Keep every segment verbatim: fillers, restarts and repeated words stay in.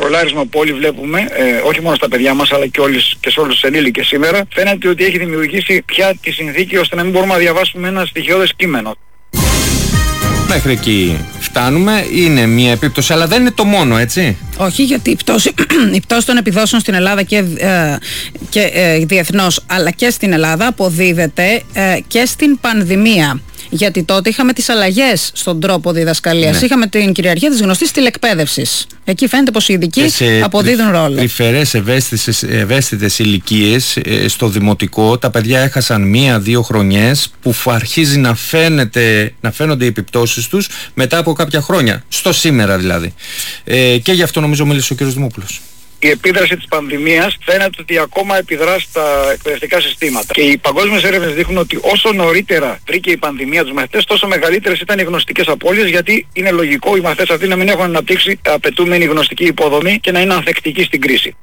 ρολάρισμα που όλοι βλέπουμε, ε, όχι μόνο στα παιδιά μας αλλά και, όλους, και σε όλους τους ενήλικες σήμερα, φαίνεται ότι έχει δημιουργήσει πια τη συνθήκη ώστε να μην μπορούμε να διαβάσουμε ένα στοιχειώδες κείμενο. Μέχρι εκεί φτάνουμε, είναι μια επίπτωση, αλλά δεν είναι το μόνο, έτσι. Όχι, γιατί η πτώση, η πτώση των επιδόσεων στην Ελλάδα και, ε, και ε, διεθνώς, αλλά και στην Ελλάδα αποδίδεται ε, και στην πανδημία. Γιατί τότε είχαμε τις αλλαγές στον τρόπο διδασκαλίας. Ναι. Είχαμε την κυριαρχία της γνωστής τηλεκπαίδευσης. Εκεί φαίνεται πως οι ειδικοί αποδίδουν τρι, ρόλο. Τρυφερές ευαίσθητες, ευαίσθητες ηλικίες ε, στο δημοτικό, τα παιδιά έχασαν μία-δύο χρονιές που αρχίζει να, φαίνεται, να φαίνονται οι επιπτώσεις τους μετά από κάποια χρόνια. Στο σήμερα δηλαδή. Ε, και γι' αυτό νομίζω μίλησε ο κ. Δημόπουλος. Η επίδραση της πανδημίας φαίνεται ότι ακόμα επιδρά στα εκπαιδευτικά συστήματα. Και οι παγκόσμιες έρευνες δείχνουν ότι όσο νωρίτερα βρήκε η πανδημία τους μαθητές, τόσο μεγαλύτερες ήταν οι γνωστικές απώλειες, γιατί είναι λογικό οι μαθητές αυτοί να μην έχουν αναπτύξει απαιτούμενη γνωστική υποδομή και να είναι ανθεκτικοί στην κρίση.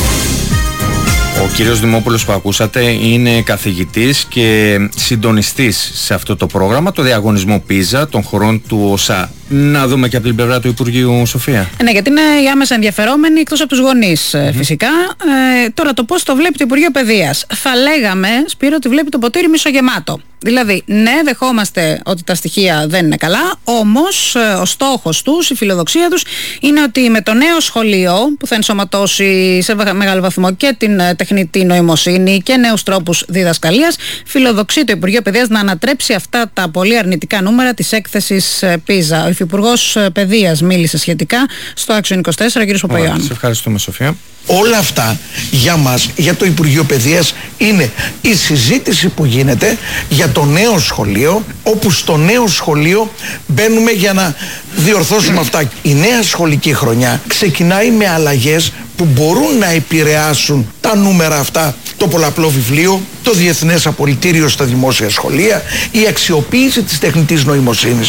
Ο κύριος Δημόπουλος που ακούσατε είναι καθηγητής και συντονιστής σε αυτό το πρόγραμμα, το διαγωνισμό πίζα των χωρών του ΟΣΑ. Να δούμε και από την πλευρά του Υπουργείου, Σοφία. Ναι, γιατί είναι οι άμεσα ενδιαφερόμενοι εκτός από τους γονείς, mm-hmm. φυσικά. Ε, τώρα το πώς το βλέπει το Υπουργείο Παιδείας. Θα λέγαμε, Σπύρο, ότι βλέπει το ποτήρι μισογεμάτο. Δηλαδή, ναι, δεχόμαστε ότι τα στοιχεία δεν είναι καλά, όμως ο στόχος τους, η φιλοδοξία τους είναι ότι με το νέο σχολείο που θα ενσωματώσει σε μεγάλο βαθμό και την τεχνητή νοημοσύνη και νέους τρόπους διδασκαλίας, φιλοδοξεί το Υπουργείο Παιδείας να ανατρέψει αυτά τα πολύ αρνητικά νούμερα της έκθεσης πίζα. Ο Υφυπουργός Παιδείας μίλησε σχετικά στο Action είκοσι τέσσερα, κ. Παπαϊωάννου. Σε ευχαριστούμε, Σοφία. Όλα αυτά για μας, για το Υπουργείο Παιδείας, είναι η συζήτηση που γίνεται για το νέο σχολείο, όπου στο νέο σχολείο μπαίνουμε για να διορθώσουμε αυτά. Η νέα σχολική χρονιά ξεκινάει με αλλαγές που μπορούν να επηρεάσουν τα νούμερα αυτά. Το πολλαπλό βιβλίο, το διεθνές απολυτήριο στα δημόσια σχολεία, η αξιοποίηση της τεχνητής νοημοσύνης.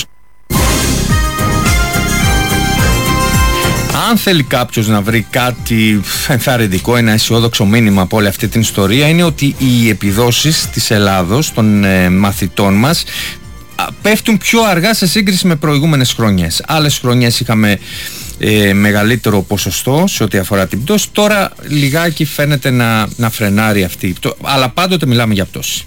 Αν θέλει κάποιος να βρει κάτι ενθαρρυντικό, ένα αισιόδοξο μήνυμα από όλη αυτή την ιστορία, είναι ότι οι επιδόσεις της Ελλάδος, των ε, μαθητών μας, πέφτουν πιο αργά σε σύγκριση με προηγούμενες χρονιές. Άλλες χρονιές είχαμε ε, μεγαλύτερο ποσοστό σε ό,τι αφορά την πτώση. Τώρα λιγάκι φαίνεται να, να φρενάρει αυτή η πτώση, αλλά πάντοτε μιλάμε για πτώση.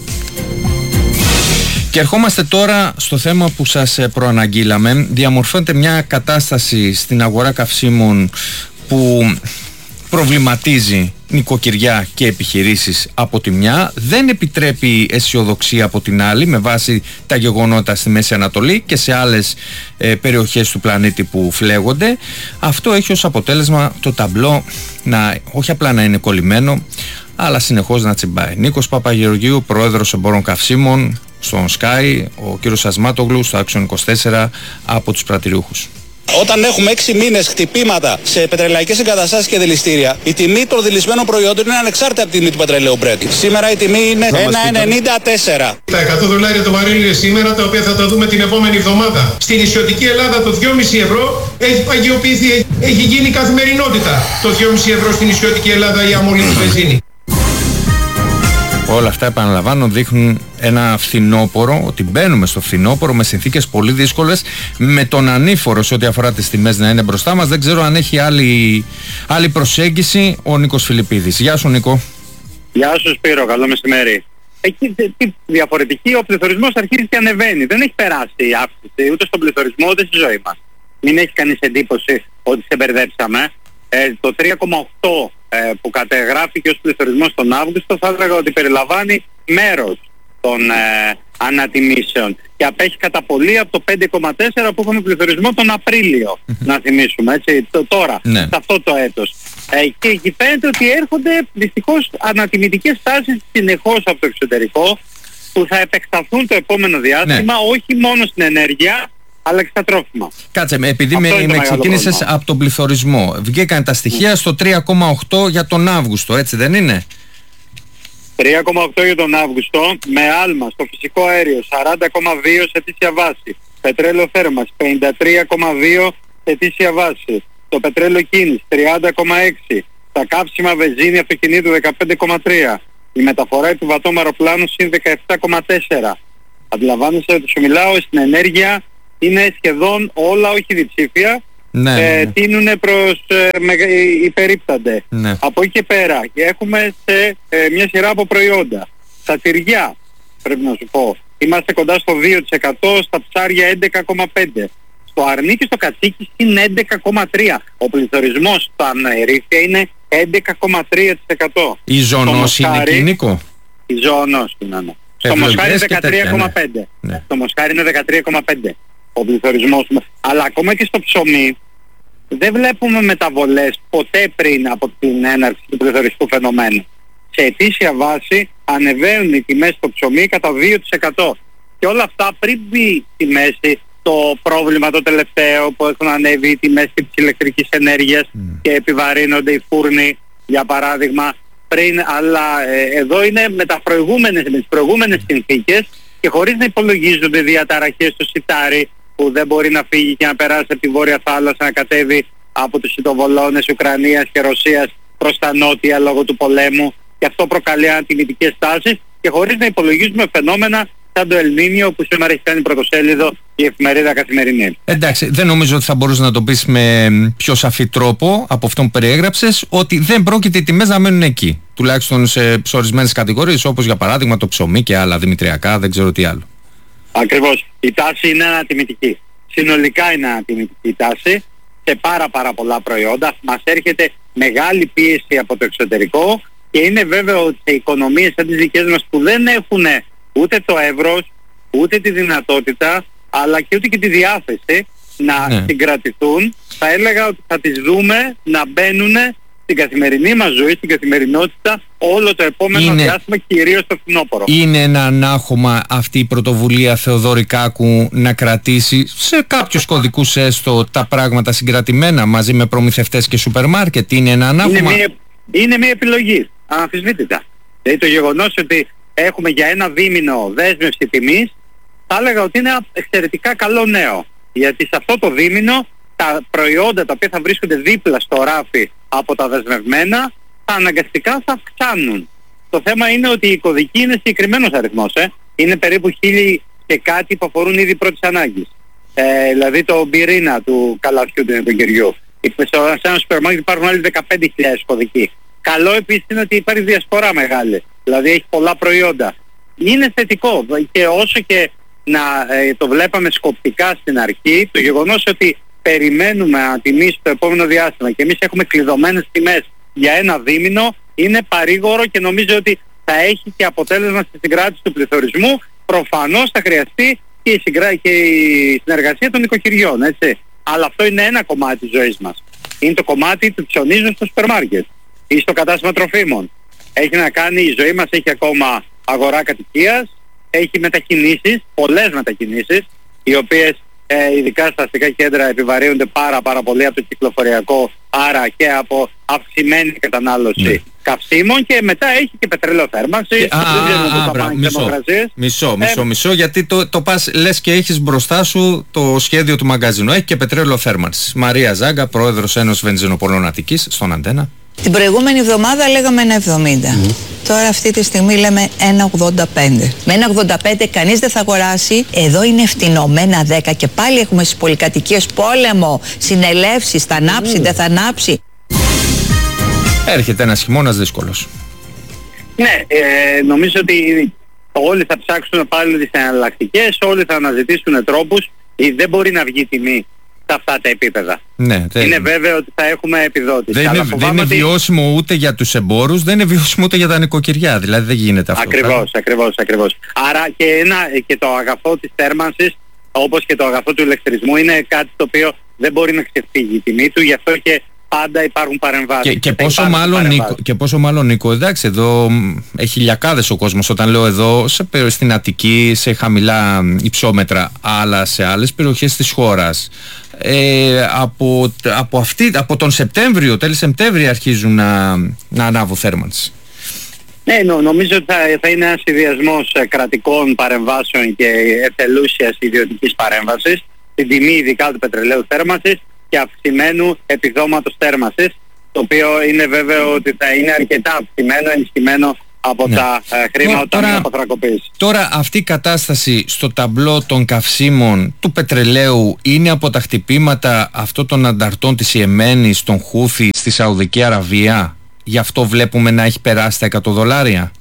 Και ερχόμαστε τώρα στο θέμα που σας προαναγγείλαμε. Διαμορφώνεται μια κατάσταση στην αγορά καυσίμων που προβληματίζει νοικοκυριά και επιχειρήσεις από τη μια, δεν επιτρέπει αισιοδοξία από την άλλη με βάση τα γεγονότα στη Μέση Ανατολή και σε άλλες ε, περιοχές του πλανήτη που φλέγονται. Αυτό έχει ως αποτέλεσμα το ταμπλό να όχι απλά να είναι κολλημένο, αλλά συνεχώς να τσιμπάει. Νίκος Παπαγεωργίου, πρόεδρος εμπόρων καυσίμων στον Sky, ο κύριος Ασμάτογλου στο Action είκοσι τέσσερα από τους πρατηριούχους. Όταν έχουμε έξι μήνες χτυπήματα σε πετρελαϊκές εγκαταστάσεις και δηληστήρια, η τιμή των δηλισμένων προϊόντων είναι ανεξάρτητα από τη τιμή του πετρελαίου Brent. Σήμερα η τιμή είναι ένα ενενήντα τέσσερα. Τα εκατό δολάρια το βαρέλι είναι σήμερα, τα οποία θα τα δούμε την επόμενη εβδομάδα. Στην νησιωτική Ελλάδα το δυόμισι ευρώ έχει παγιοποιηθεί, έχει γίνει καθημερινότητα. Το δυόμισι ευρώ στην νησιωτική Ελλάδα η αμμολύτη βενζίνη. Όλα αυτά, επαναλαμβάνω, δείχνουν ένα φθινόπωρο, ότι μπαίνουμε στο φθινόπωρο με συνθήκες πολύ δύσκολες, με τον ανήφορο σε ό,τι αφορά τις τιμές να είναι μπροστά μας. Δεν ξέρω αν έχει άλλη, άλλη προσέγγιση ο Νίκος Φιλιππίδης. Γεια σου, Νίκο. Γεια σου, Σπύρο, καλό μεσημέρι. Εκεί τι διαφορετική, ο πληθωρισμός αρχίζει και ανεβαίνει. Δεν έχει περάσει η αύξηση ούτε στον πληθωρισμό ούτε στη ζωή μας. Μην έχει κανείς εντύπωση ότι σε μπερδέψαμε. Ε, το τρία κόμμα οκτώ ε, που κατεγράφηκε ως πληθωρισμός τον Αύγουστο θα έλεγα ότι περιλαμβάνει μέρος των ε, ανατιμήσεων και απέχει κατά πολύ από το πέντε κόμμα τέσσερα που είχαμε πληθωρισμό τον Απρίλιο, να θυμίσουμε, έτσι, το, τώρα, ναι. σε αυτό το έτος. Ε, και εκεί φαίνεται ότι έρχονται δυστυχώς ανατιμητικές τάσεις συνεχώς από το εξωτερικό που θα επεκταθούν το επόμενο διάστημα, ναι. όχι μόνο στην ενέργεια, αλλά και στα τρόφιμα. Κάτσε, επειδή με, με ξεκίνησες από τον πληθωρισμό, βγήκαν τα στοιχεία mm. στο τρία κόμμα οκτώ για τον Αύγουστο, έτσι δεν είναι? τρία κόμμα οκτώ για τον Αύγουστο, με άλμα στο φυσικό αέριο σαράντα κόμμα δύο σε ετήσια βάση, πετρέλαιο θέρμας πενήντα τρία κόμμα δύο σε ετήσια βάση, το πετρέλαιο κίνηση τριάντα κόμμα έξι, τα καύσιμα βενζίνη αυτοκινήτου δεκαπέντε κόμμα τρία, η μεταφορά επιβατών αεροπλάνου συν δεκαεπτά κόμμα τέσσερα. Αντιλαμβάνεστε ότι σου μιλάω, στην ενέργεια είναι σχεδόν όλα, όχι διψήφια, ναι, ε, ναι. τείνουν προς ε, με, υπερίπτανται. Ναι. Από εκεί και πέρα και έχουμε σε ε, μια σειρά από προϊόντα. Στα τυριά, πρέπει να σου πω, είμαστε κοντά στο δύο τοις εκατό, στα ψάρια έντεκα κόμμα πέντε τοις εκατό. Στο αρνί και στο κατσίκι είναι έντεκα κόμμα τρία τοις εκατό. Ο πληθωρισμός στα αναερήφια είναι έντεκα κόμμα τρία τοις εκατό. Η ζωνός είναι εκεί, Νίκο? Η ζώνος είναι, ναι. Στο μοσχάρι είναι δεκατρία κόμμα πέντε τοις εκατό. Ναι. Στο μοσχάρι είναι δεκατρία κόμμα πέντε τοις εκατό ο πληθωρισμός. Αλλά ακόμα και στο ψωμί δεν βλέπουμε μεταβολές ποτέ πριν από την έναρξη του πληθωριστικού φαινομένου. Σε ετήσια βάση ανεβαίνουν οι τιμές στο ψωμί κατά δύο τοις εκατό. Και όλα αυτά πριν μπει στη μέση το πρόβλημα το τελευταίο που έχουν ανέβει οι τιμές της ηλεκτρικής ενέργειας mm. και επιβαρύνονται οι φούρνοι, για παράδειγμα, πριν, αλλά ε, εδώ είναι με, τα προηγούμενες, με τις προηγούμενες συνθήκες και χωρίς να υπολογίζονται διαταραχές στο σιτάρι που δεν μπορεί να φύγει και να περάσει από τη Βόρεια Θάλασσα, να κατέβει από τους σιτοβολώνες Ουκρανίας και Ρωσίας προς τα νότια λόγω του πολέμου, και αυτό προκαλεί αντιμετικές τάσεις, και χωρίς να υπολογίζουμε φαινόμενα σαν το Ελνίνιο που σήμερα έχει κάνει πρωτοσέλιδο η εφημερίδα Καθημερινή. Εντάξει, δεν νομίζω ότι θα μπορούσε να το πεις με πιο σαφή τρόπο από αυτόν που περιέγραψες, ότι δεν πρόκειται οι τιμές να μένουν εκεί. Τουλάχιστον σε ορισμένες κατηγορίες, όπως για παράδειγμα το ψωμί και άλλα δημητριακά, δεν ξέρω τι άλλο. Ακριβώς. Η τάση είναι ανατιμητική. Συνολικά είναι ανατιμητική η τάση σε πάρα πάρα πολλά προϊόντα. Μας έρχεται μεγάλη πίεση από το εξωτερικό και είναι βέβαιο ότι σε οικονομίες σαν τις δικές μας που δεν έχουν ούτε το εύρος, ούτε τη δυνατότητα, αλλά και ούτε και τη διάθεση να ναι. συγκρατηθούν, θα έλεγα ότι θα τις δούμε να μπαίνουν στην καθημερινή μας ζωή, στην καθημερινότητα όλο το επόμενο είναι, διάστημα, κυρίως το φθινόπωρο. Είναι ένα ανάχωμα αυτή η πρωτοβουλία Θεοδόρη Κάκου να κρατήσει σε κάποιους κωδικούς έστω τα πράγματα συγκρατημένα μαζί με προμηθευτές και σούπερ μάρκετ? Είναι ένα ανάχωμα? Είναι μια, είναι μια επιλογή, αμφισβήτητα. Δηλαδή το γεγονός ότι έχουμε για ένα δίμηνο δέσμευση τιμής, θα έλεγα ότι είναι εξαιρετικά καλό νέο. Γιατί σε αυτό το δίμηνο τα προϊόντα τα οποία θα βρίσκονται δίπλα στο ράφι από τα δεσμευμένα, τα αναγκαστικά θα αυξάνουν. Το θέμα είναι ότι η κωδική είναι συγκεκριμένος αριθμός, ε. είναι περίπου χίλιοι και κάτι που αφορούν ήδη πρώτης ανάγκης. Ε, δηλαδή το πυρήνα του καλαθιού του νοικοκυριού. Σε ένα σούπερ μάρκετ υπάρχουν άλλοι δεκαπέντε χιλιάδες κωδικοί. Καλό επίσης είναι ότι υπάρχει διασπορά μεγάλη, δηλαδή έχει πολλά προϊόντα. Είναι θετικό, και όσο και να ε, το βλέπαμε σκοπτικά στην αρχή, το γεγονός ότι περιμένουμε τιμή στο επόμενο διάστημα και εμείς έχουμε κλειδωμένες τιμές για ένα δίμηνο είναι παρήγορο και νομίζω ότι θα έχει και αποτέλεσμα στη συγκράτηση του πληθωρισμού. Προφανώς θα χρειαστεί και η, συγκρά... και η συνεργασία των νοικοκυριών, έτσι. Αλλά αυτό είναι ένα κομμάτι της ζωής μας. Είναι το κομμάτι του ψωνίζουν στο σούπερ μάρκετ ή στο κατάστημα τροφίμων. Έχει να κάνει, η ζωή μας έχει ακόμα αγορά κατοικίας, έχει μετακινήσεις, πολλές μετακινήσεις, οι οποίες ε, ειδικά στα αστικά κέντρα επιβαρύνονται πάρα πάρα πολύ από το κυκλοφοριακό, άρα και από αυξημένη κατανάλωση ναι. καυσίμων, και μετά έχει και πετρέλαιο θέρμανση. Μισό, μισό, μισό, ε, μισό, γιατί το, το πας λες και έχεις μπροστά σου το σχέδιο του μαγκαζίνου. Έχει και πετρέλαιο θέρμανση. Μαρία Ζάγκα, πρόεδρος Ένωσης Βενζινοπολών Αττικής, στον Αντένα. Την προηγούμενη εβδομάδα λέγαμε ένα εβδομήντα. Mm. Τώρα αυτή τη στιγμή λέμε ένα ογδόντα πέντε. Με ένα ογδόντα πέντε κανείς δεν θα αγοράσει. Εδώ είναι φτηνό με ένα δέκα και πάλι έχουμε στις πολυκατοικίες πόλεμο, συνελεύσεις, θα ανάψει, mm. δεν θα ανάψει. Έρχεται ένας χειμώνας δύσκολος. Ναι, ε, νομίζω ότι όλοι θα ψάξουν πάλι τις εναλλακτικές, όλοι θα αναζητήσουν τρόπους. Δεν μπορεί να βγει τιμή σε αυτά τα επίπεδα. Ναι, δεν... Είναι βέβαιο ότι θα έχουμε επιδότηση. Δεν είναι, δεν είναι ότι... βιώσιμο ούτε για τους εμπόρους, δεν είναι βιώσιμο ούτε για τα νοικοκυριά. Δηλαδή δεν γίνεται αυτό. Ακριβώς, πράγμα. ακριβώς, ακριβώς. Άρα και, ένα, και το αγαθό της θέρμανσης, όπως και το αγαθό του ηλεκτρισμού, είναι κάτι το οποίο δεν μπορεί να ξεφύγει η τιμή του, γι' αυτό και πάντα υπάρχουν παρεμβάσεις. Και, και, πόσο μάλλον, Νίκο, και πόσο μάλλον Νίκο, εντάξει, εδώ έχει χιλιακάδες ο κόσμος, όταν λέω εδώ, σε, στην Αττική, σε χαμηλά υψόμετρα, αλλά σε άλλες περιοχές της χώρας. Ε, από, από, αυτή, από τον Σεπτέμβριο, τέλη Σεπτέμβρη αρχίζουν να, να ανάβουν θέρμανση. Ναι, νο, νομίζω ότι θα, θα είναι ένας συνδυασμός κρατικών παρεμβάσεων και εθελούσιας ιδιωτικής παρέμβασης στην τιμή ειδικά του πετρελαίου θέρμανσης και αυξημένου επιδόματος θέρμανσης, το οποίο είναι βέβαιο ότι θα είναι αρκετά αυξημένο, ενισχυμένο από ναι. τα ε, χρήματα τώρα, των αποθρακοποίησης. Τώρα αυτή η κατάσταση στο ταμπλό των καυσίμων του πετρελαίου είναι από τα χτυπήματα αυτών των ανταρτών της Ιεμένης, των Χούθη στη Σαουδική Αραβία? Γι' αυτό βλέπουμε να έχει περάσει τα εκατό δολάρια?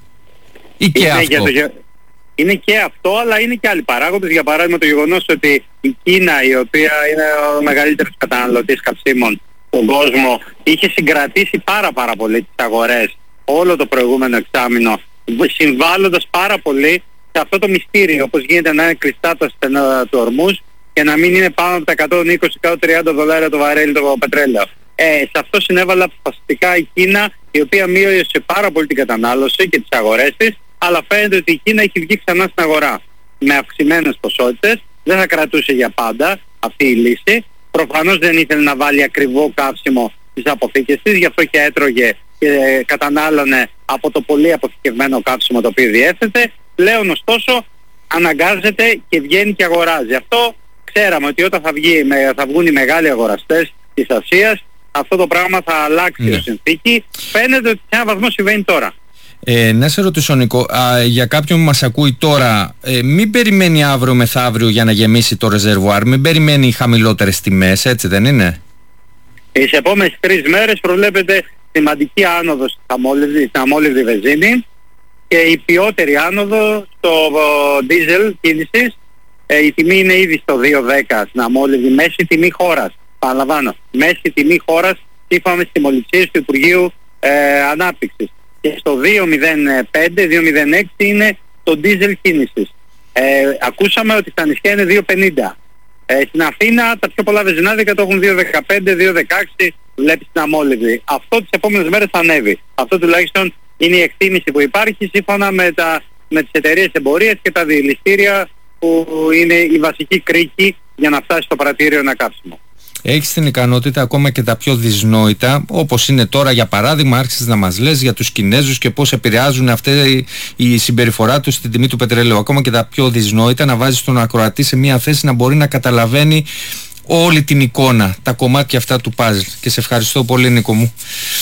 Ή και είναι αυτό? Το, είναι και αυτό, αλλά είναι και άλλοι παράγοντες. Για παράδειγμα το γεγονός ότι η Κίνα, η οποία είναι ο μεγαλύτερος καταναλωτής καυσίμων στον κόσμο, είχε συγκρατήσει πάρα πάρα πολύ τις αγορές όλο το προηγούμενο εξάμηνο, συμβάλλοντας πάρα πολύ σε αυτό το μυστήριο, όπως γίνεται να είναι κλειστά τα στενά του ορμούς και να μην είναι πάνω από τα εκατόν είκοσι με εκατόν τριάντα δολάρια το βαρέλι το πετρέλαιο. Ε, σε αυτό συνέβαλε αποφασιστικά η Κίνα, η οποία μείωσε πάρα πολύ την κατανάλωση και τις αγορές της, αλλά φαίνεται ότι η Κίνα έχει βγει ξανά στην αγορά με αυξημένες ποσότητες. Δεν θα κρατούσε για πάντα αυτή η λύση. Προφανώς δεν ήθελε να βάλει ακριβό καύσιμο στις αποθήκες της, γι' αυτό και έτρωγε και κατανάλωνε από το πολύ αποθηκευμένο καύσιμο το οποίο διέθετε. Πλέον ωστόσο αναγκάζεται και βγαίνει και αγοράζει. Αυτό ξέραμε ότι όταν θα, βγει, θα βγουν οι μεγάλοι αγοραστές της Ασίας, αυτό το πράγμα θα αλλάξει ναι. η συνθήκη. Φαίνεται ότι σε έναν βαθμό συμβαίνει τώρα. Ε, να σε ρωτήσω Νίκο, α, για κάποιον που μας ακούει τώρα, ε, μην περιμένει αύριο μεθαύριο για να γεμίσει το ρεζερβουάρ, μην περιμένει χαμηλότερες τιμές, έτσι δεν είναι? Τις επόμενες τρεις μέρες προβλέπεται σημαντική άνοδος στην αμόλυβδη βενζίνη και η ποιότερη άνοδο στο ντίζελ κίνησης. Ε, η τιμή είναι ήδη στο δύο δέκα στην αμόλυβδη, μέση τιμή χώρας. Παραλαμβάνω, μέση τιμή χώρας σύμφωνα με τις τιμοληψίες του Υπουργείου ε, Ανάπτυξης. Και στο δύο μηδέν πέντε δύο μηδέν έξι είναι το ντίζελ κίνησης. Ε, ακούσαμε ότι στα νησιά είναι δύο πενήντα. Ε, στην Αθήνα τα πιο πολλά βενζινάδικα το έχουν δύο δεκαπέντε δύο δεκαέξι, βλέπεις την αμόλυβδη. Αυτό τις επόμενες μέρες θα ανέβει. Αυτό τουλάχιστον είναι η εκτίμηση που υπάρχει σύμφωνα με, τα, με τις εταιρείες εμπορίας και τα διελιστήρια που είναι η βασική κρίκη για να φτάσει στο πρατήριο ένα καύσιμο. Έχεις την ικανότητα ακόμα και τα πιο δυσνόητα, όπως είναι τώρα για παράδειγμα, άρχισες να μας λες για τους Κινέζους και πώς επηρεάζουν αυτή η συμπεριφορά τους στην τιμή του πετρελαίου. Ακόμα και τα πιο δυσνόητα, να βάζεις τον ακροατή σε μια θέση να μπορεί να καταλαβαίνει όλη την εικόνα, τα κομμάτια αυτά του παζλ. Και σε ευχαριστώ πολύ Νίκο μου.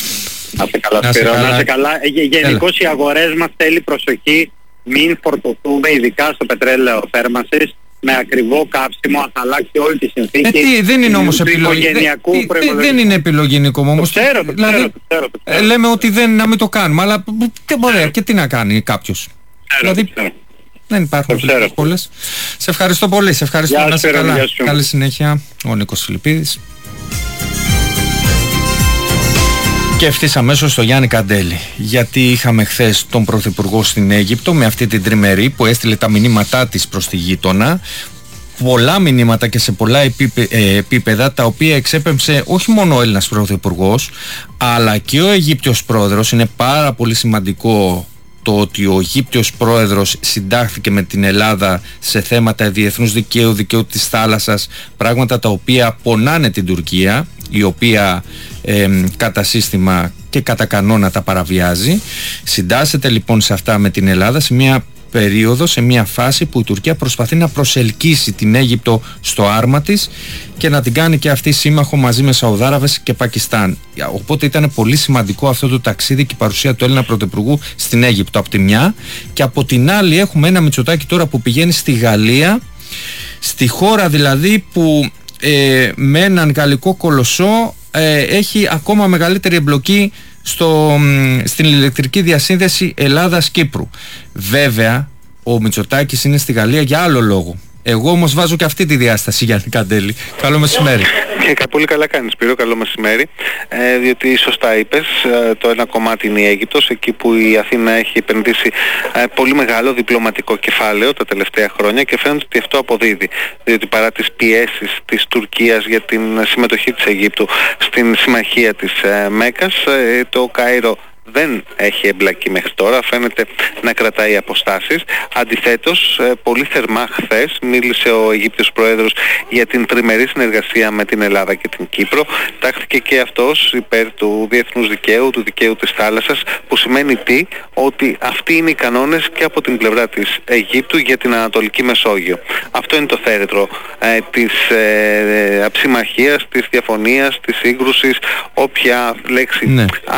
Να σε καλά, Σπύρο, να σε καλά. Γενικώς οι αγορές μας θέλει προσοχή, μην φορτωθούμε ειδικά στο πετρέλαιο θέρμανσης με ακριβό καύσιμο, θα αλλάξει όλη τη συνθήκη. Ε, τι, δεν είναι όμως επιλογή. Δεν, δεν, δεν είναι επιλογή Νίκο μου όμως. Το ξέρω, το δηλαδή, ξέρω, το ξέρω, το ξέρω. Ε, λέμε ότι δεν, να μην το κάνουμε, αλλά τι μπορεί και τι να κάνει κάποιος. Ξέρω, δηλαδή το δεν υπάρχουν πολλές. Σε ευχαριστώ πολύ, σε ευχαριστώ. Γεια, να είσαι Σπύρο, καλά. γεια Καλή συνέχεια. Ο Νίκος Φιλιππίδης. Και ευθύς αμέσως στο Γιάννη Καντέλη, γιατί είχαμε χθες τον Πρωθυπουργό στην Αίγυπτο με αυτή την τριμερή που έστειλε τα μηνύματά της προς τη γείτονα. Πολλά μηνύματα και σε πολλά επίπεδα, τα οποία εξέπεμψε όχι μόνο ο Έλληνας Πρωθυπουργός αλλά και ο Αιγύπτιος Πρόεδρος. Είναι πάρα πολύ σημαντικό το ότι ο Αιγύπτιος Πρόεδρος συντάχθηκε με την Ελλάδα σε θέματα διεθνούς δικαίου, δικαίου της θάλασσας, πράγματα τα οποία πονάνε την Τουρκία, η οποία ε, κατά σύστημα και κατά κανόνα τα παραβιάζει. Συντάσσεται λοιπόν σε αυτά με την Ελλάδα σε μια περίοδο, σε μια φάση που η Τουρκία προσπαθεί να προσελκύσει την Αίγυπτο στο άρμα της και να την κάνει και αυτή σύμμαχο μαζί με Σαουδάραβες και Πακιστάν. Οπότε ήταν πολύ σημαντικό αυτό το ταξίδι και η παρουσία του Έλληνα Πρωθυπουργού στην Αίγυπτο από τη μια, και από την άλλη έχουμε ένα Μητσοτάκη τώρα που πηγαίνει στη Γαλλία, στη χώρα δηλαδή που ε, με έναν γαλλικό κολοσσό ε, έχει ακόμα μεγαλύτερη εμπλοκή στο, στην ηλεκτρική διασύνδεση Ελλάδας-Κύπρου. Βέβαια ο Μητσοτάκης είναι στη Γαλλία για άλλο λόγο. Εγώ όμως βάζω και αυτή τη διάσταση, Γιάννη Καντέλη. Καλό μεσημέρι. Και πολύ καλά κάνεις, Σπύρο, καλό μεσημέρι. Ε, διότι σωστά είπες, ε, το ένα κομμάτι είναι η Αίγυπτος, εκεί που η Αθήνα έχει επενδύσει ε, πολύ μεγάλο διπλωματικό κεφάλαιο τα τελευταία χρόνια και φαίνεται ότι αυτό αποδίδει. Διότι παρά τις πιέσεις της Τουρκίας για την συμμετοχή της Αιγύπτου στην συμμαχία της ε, Μέκας, ε, το Κάιρο δεν έχει εμπλακεί μέχρι τώρα, φαίνεται να κρατάει αποστάσεις. Αντιθέτως, πολύ θερμά χθες μίλησε ο Αιγύπτιος Πρόεδρος για την τριμερή συνεργασία με την Ελλάδα και την Κύπρο. Τάχθηκε και αυτός υπέρ του διεθνούς δικαίου, του δικαίου της θάλασσας, που σημαίνει τι? Ότι αυτοί είναι οι κανόνες και από την πλευρά της Αιγύπτου για την Ανατολική Μεσόγειο. Αυτό είναι το θέρετρο ε, της ε, αψημαχίας, της διαφωνίας, της σύγκρουσης, όποια λέξη ναι. ανα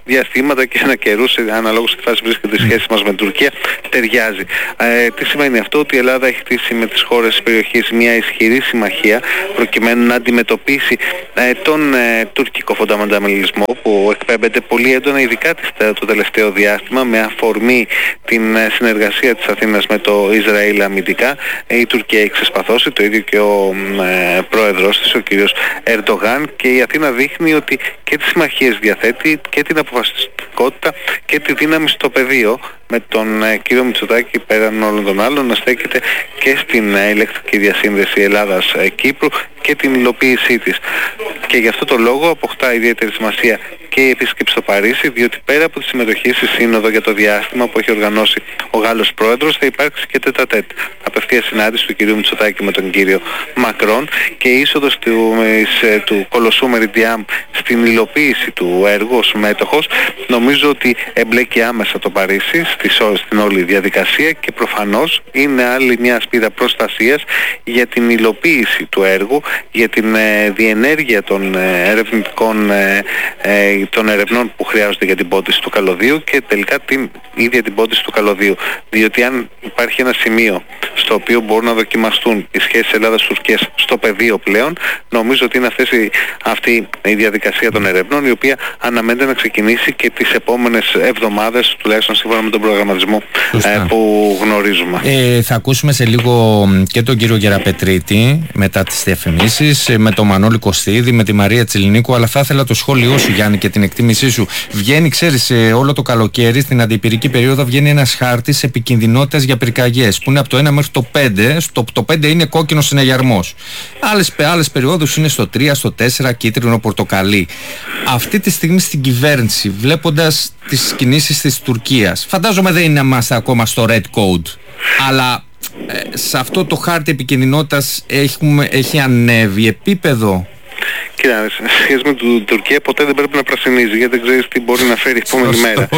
διαστήματα και ένα καιρούς, αναλόγως στη φάση βρίσκεται η σχέση μας με την Τουρκία, ταιριάζει. Ε, τι σημαίνει αυτό? Ότι η Ελλάδα έχει χτίσει με τις χώρες της περιοχής μια ισχυρή συμμαχία προκειμένου να αντιμετωπίσει ε, τον ε, τουρκικό φονταμενταμελισμό που εκπέμπεται πολύ έντονα, ειδικά το τελευταίο διάστημα, με αφορμή την ε, συνεργασία της Αθήνας με το Ισραήλ αμυντικά. Ε, η Τουρκία έχει ξεσπαθώσει, το ίδιο και ο ε, πρόεδρος της, ο κύριος Ερντογάν, και η Αθήνα δείχνει ότι και τις συμμαχίες διαθέτει και την αποφασιστικότητα και τη δύναμη στο πεδίο, με τον ε, κύριο Μητσοτάκη πέραν όλων των άλλων να στέκεται και στην ε, ηλεκτρική διασύνδεση Ελλάδας-Κύπρου και την υλοποίησή της. Και γι' αυτό το λόγο αποκτά ιδιαίτερη σημασία και η επίσκεψη στο Παρίσι, διότι πέρα από τη συμμετοχή στη Σύνοδο για το διάστημα που έχει οργανώσει ο Γάλλος Πρόεδρος, θα υπάρξει και τέτα-τέτ απευθεία συνάντηση του κυρίου Μητσοτάκη με τον κύριο Μακρόν, και η είσοδος του, του Κολοσσού Μεριντιάμ στην υλοποίηση του έργου ως μέτοχος, νομίζω ότι εμπλέκει άμεσα το Παρίσι στην όλη διαδικασία, και προφανώς είναι άλλη μια ασπίδα προστασίας για την υλοποίηση του έργου, για την ε, διενέργεια των ε, ερευνητικών ε, ε, των ερευνών που χρειάζονται για την πόντιση του καλωδίου και τελικά την ίδια την πόντιση του καλωδίου. Διότι αν υπάρχει ένα σημείο στο οποίο μπορούν να δοκιμαστούν οι σχέσεις Ελλάδας-Τουρκίας στο πεδίο πλέον, νομίζω ότι είναι αυτές η, αυτή η διαδικασία των ερευνών, η οποία αναμένεται να ξεκινήσει και τις επόμενες εβδομάδες, τουλάχιστον σύμφωνα με τον προγραμματισμό ε, που γνωρίζουμε. Ε, θα ακούσουμε σε λίγο και τον κύριο Γεραπετρίτη μετά τις διαφημίσεις, με τον Μανώλη Κωστίδη, με τη Μαρία Τσιλινίκου, αλλά θα ήθελα το σχόλιο σου, Γιάννη, και την εκτίμησή σου. Βγαίνει, ξέρεις, όλο το καλοκαίρι, στην αντιπυρική περίοδο, βγαίνει ένας χάρτης επικινδυνότητας για πυρκαγιές, που είναι από το ένα μέχρι το πέντε. Στο το πέντε είναι κόκκινος συναγερμός. Άλλες, άλλες περιόδους είναι στο τρία, στο τέσσερα, κίτρινο, πορτοκαλί. Αυτή τη στιγμή στην κυβέρνηση, βλέποντας τις κινήσεις της Τουρκίας, φαντάζομαι δεν είμαστε ακόμα στο red code, αλλά ε, σε αυτό το χάρτη επικινδυνότητας έχουμε, έχει ανέβει επίπεδο. Κοίτα, σε σχέση με την Τουρκία ποτέ δεν πρέπει να πρασινίζει, γιατί δεν ξέρεις τι μπορεί να φέρει η επόμενη μέρα.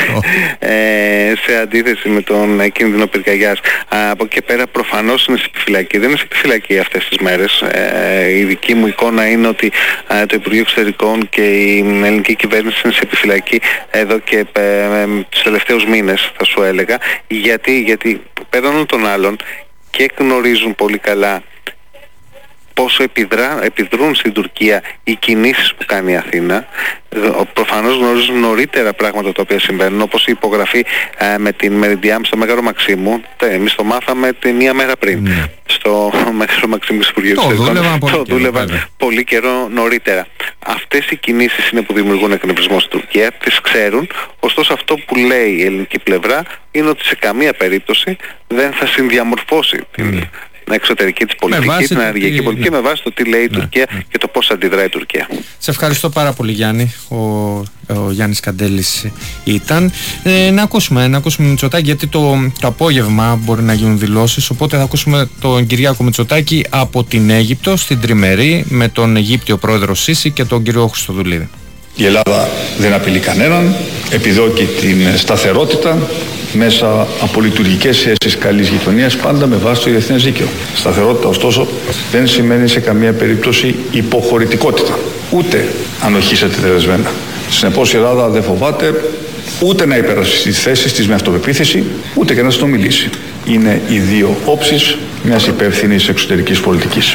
ε, σε αντίθεση με τον κίνδυνο πυρκαγιάς. Από εκεί πέρα προφανώς είναι σε επιφυλακή. Δεν είναι σε επιφυλακή αυτές τις μέρες. Ε, η δική μου εικόνα είναι ότι ε, το Υπουργείο Εξωτερικών και η ελληνική κυβέρνηση είναι σε επιφυλακή εδώ και ε, ε, τους τελευταίους μήνες, θα σου έλεγα. Γιατί, γιατί πέραν των άλλων και γνωρίζουν πολύ καλά πόσο επιδρά, επιδρούν στην Τουρκία οι κινήσεις που κάνει η Αθήνα. Προφανώς γνωρίζουν νωρίτερα πράγματα τα οποία συμβαίνουν, όπως η υπογραφή ε, με την Μεριντιάμ στο Μέγαρο Μαξίμου. Εμείς το μάθαμε τη μία μέρα πριν. Mm. Στο Μέγαρο Μαξίμου του Υπουργείου Εξωτερικών. Το δούλευαν πολύ καιρό νωρίτερα. Αυτές οι κινήσεις είναι που δημιουργούν εκνευρισμό στην Τουρκία, τις ξέρουν. Ωστόσο αυτό που λέει η ελληνική πλευρά είναι ότι σε καμία περίπτωση δεν θα συνδιαμορφώσει mm. την εξωτερική της πολιτική, την ενεργειακή τη... πολιτική, ναι, με βάση το τι λέει η ναι, Τουρκία ναι. και το πώς αντιδράει η Τουρκία. Σε ευχαριστώ πάρα πολύ, Γιάννη. Ο, ο Γιάννης Καντέλης ήταν. Ε, να ακούσουμε, να ακούσουμε Μητσοτάκη, γιατί το, το απόγευμα μπορεί να γίνουν δηλώσεις, οπότε θα ακούσουμε τον Κυριάκο Μητσοτάκη από την Αίγυπτο, στην Τριμερή, με τον Αιγύπτιο πρόεδρο Σίση και τον κύριο Χριστοδουλίδη. Η Ελλάδα δεν απειλεί κανέναν, επιδιώκει την σταθερότητα μέσα από λειτουργικές σχέσεις καλής γειτονίας, πάντα με βάση το διεθνές δίκαιο. Σταθερότητα, ωστόσο, δεν σημαίνει σε καμία περίπτωση υποχωρητικότητα, ούτε ανοχή σε τετελεσμένα. Συνεπώς η Ελλάδα δεν φοβάται ούτε να υπερασπιστεί τις θέσεις της με αυτοπεποίθηση, ούτε και να συνομιλήσει. Είναι οι δύο όψεις μιας υπεύθυνης εξωτερικής πολιτικής.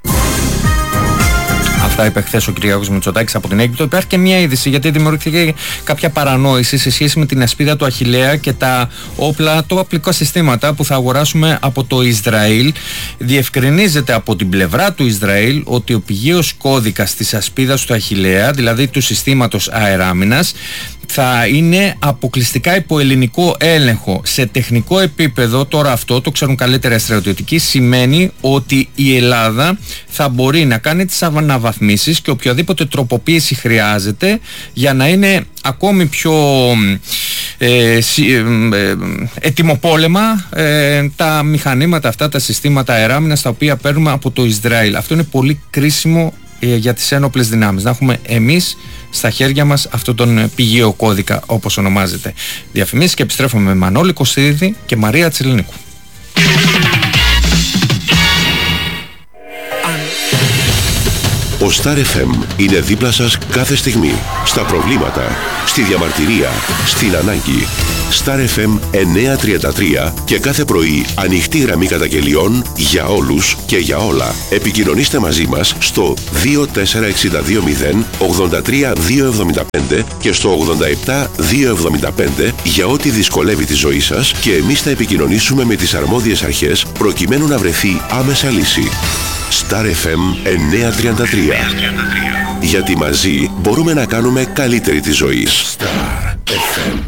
Αυτά είπε χθες ο Κυριάκος Μητσοτάκης από την Αίγυπτο. Υπάρχει και μια είδηση, γιατί δημιουργήθηκε κάποια παρανόηση σε σχέση με την ασπίδα του Αχιλλέα και τα όπλα, τα οπλικά συστήματα που θα αγοράσουμε από το Ισραήλ. Διευκρινίζεται από την πλευρά του Ισραήλ ότι ο πηγαίος κώδικας της ασπίδας του Αχιλλέα, δηλαδή του συστήματος αεράμινας, θα είναι αποκλειστικά υπό ελληνικό έλεγχο. Σε τεχνικό επίπεδο, τώρα αυτό το ξέρουν καλύτερα οι στρατιωτικοί, σημαίνει ότι η Ελλάδα θα μπορεί να κάνει τις αναβαθμίσεις και οποιαδήποτε τροποποίηση χρειάζεται για να είναι ακόμη πιο ε, ε, ε, ετοιμοπόλεμα ε, τα μηχανήματα αυτά, τα συστήματα αεράμινας τα οποία παίρνουμε από το Ισραήλ. Αυτό είναι πολύ κρίσιμο ε, για τις ένοπλες δυνάμεις. Να έχουμε εμείς στα χέρια μας αυτόν τον πηγαίο κώδικα, όπως ονομάζεται. Διαφημίσεις και επιστρέφουμε με Μανώλη Κωστίδη και Μαρία Τσιλινίκου. Ο Ο Star εφ εμ είναι δίπλα σας κάθε στιγμή. Στα προβλήματα, στη διαμαρτυρία, στην ανάγκη. Star εφ εμ εννιακόσια τριάντα τρία και κάθε πρωί ανοιχτή γραμμή καταγγελιών για όλους και για όλα. Επικοινωνήστε μαζί μας στο δύο τέσσερα έξι δύο μηδέν ογδόντα τρία διακόσια εβδομήντα πέντε και στο ογδόντα επτά διακόσια εβδομήντα πέντε για ό,τι δυσκολεύει τη ζωή σας και εμείς θα επικοινωνήσουμε με τις αρμόδιες αρχές προκειμένου να βρεθεί άμεσα λύση. Star εφ εμ εννιακόσια τριάντα τρία. Γιατί μαζί μπορούμε να κάνουμε καλύτερη τη ζωή. Star εφ εμ.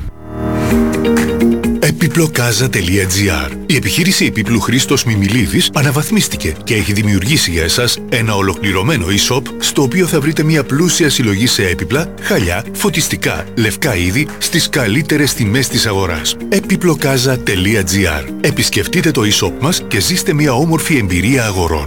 Επιπλοκάζα τελεία τζι άρ. Η επιχείρηση επίπλου Χρήστος Μιμιλίδης αναβαθμίστηκε και έχει δημιουργήσει για εσάς ένα ολοκληρωμένο e-shop στο οποίο θα βρείτε μια πλούσια συλλογή σε έπιπλα, χαλιά, φωτιστικά, λευκά είδη στις καλύτερες τιμές της αγοράς. επιπλοκάζα τελεία τζι άρ. Επισκεφτείτε το e-shop μας και ζήστε μια όμορφη εμπειρία αγορών.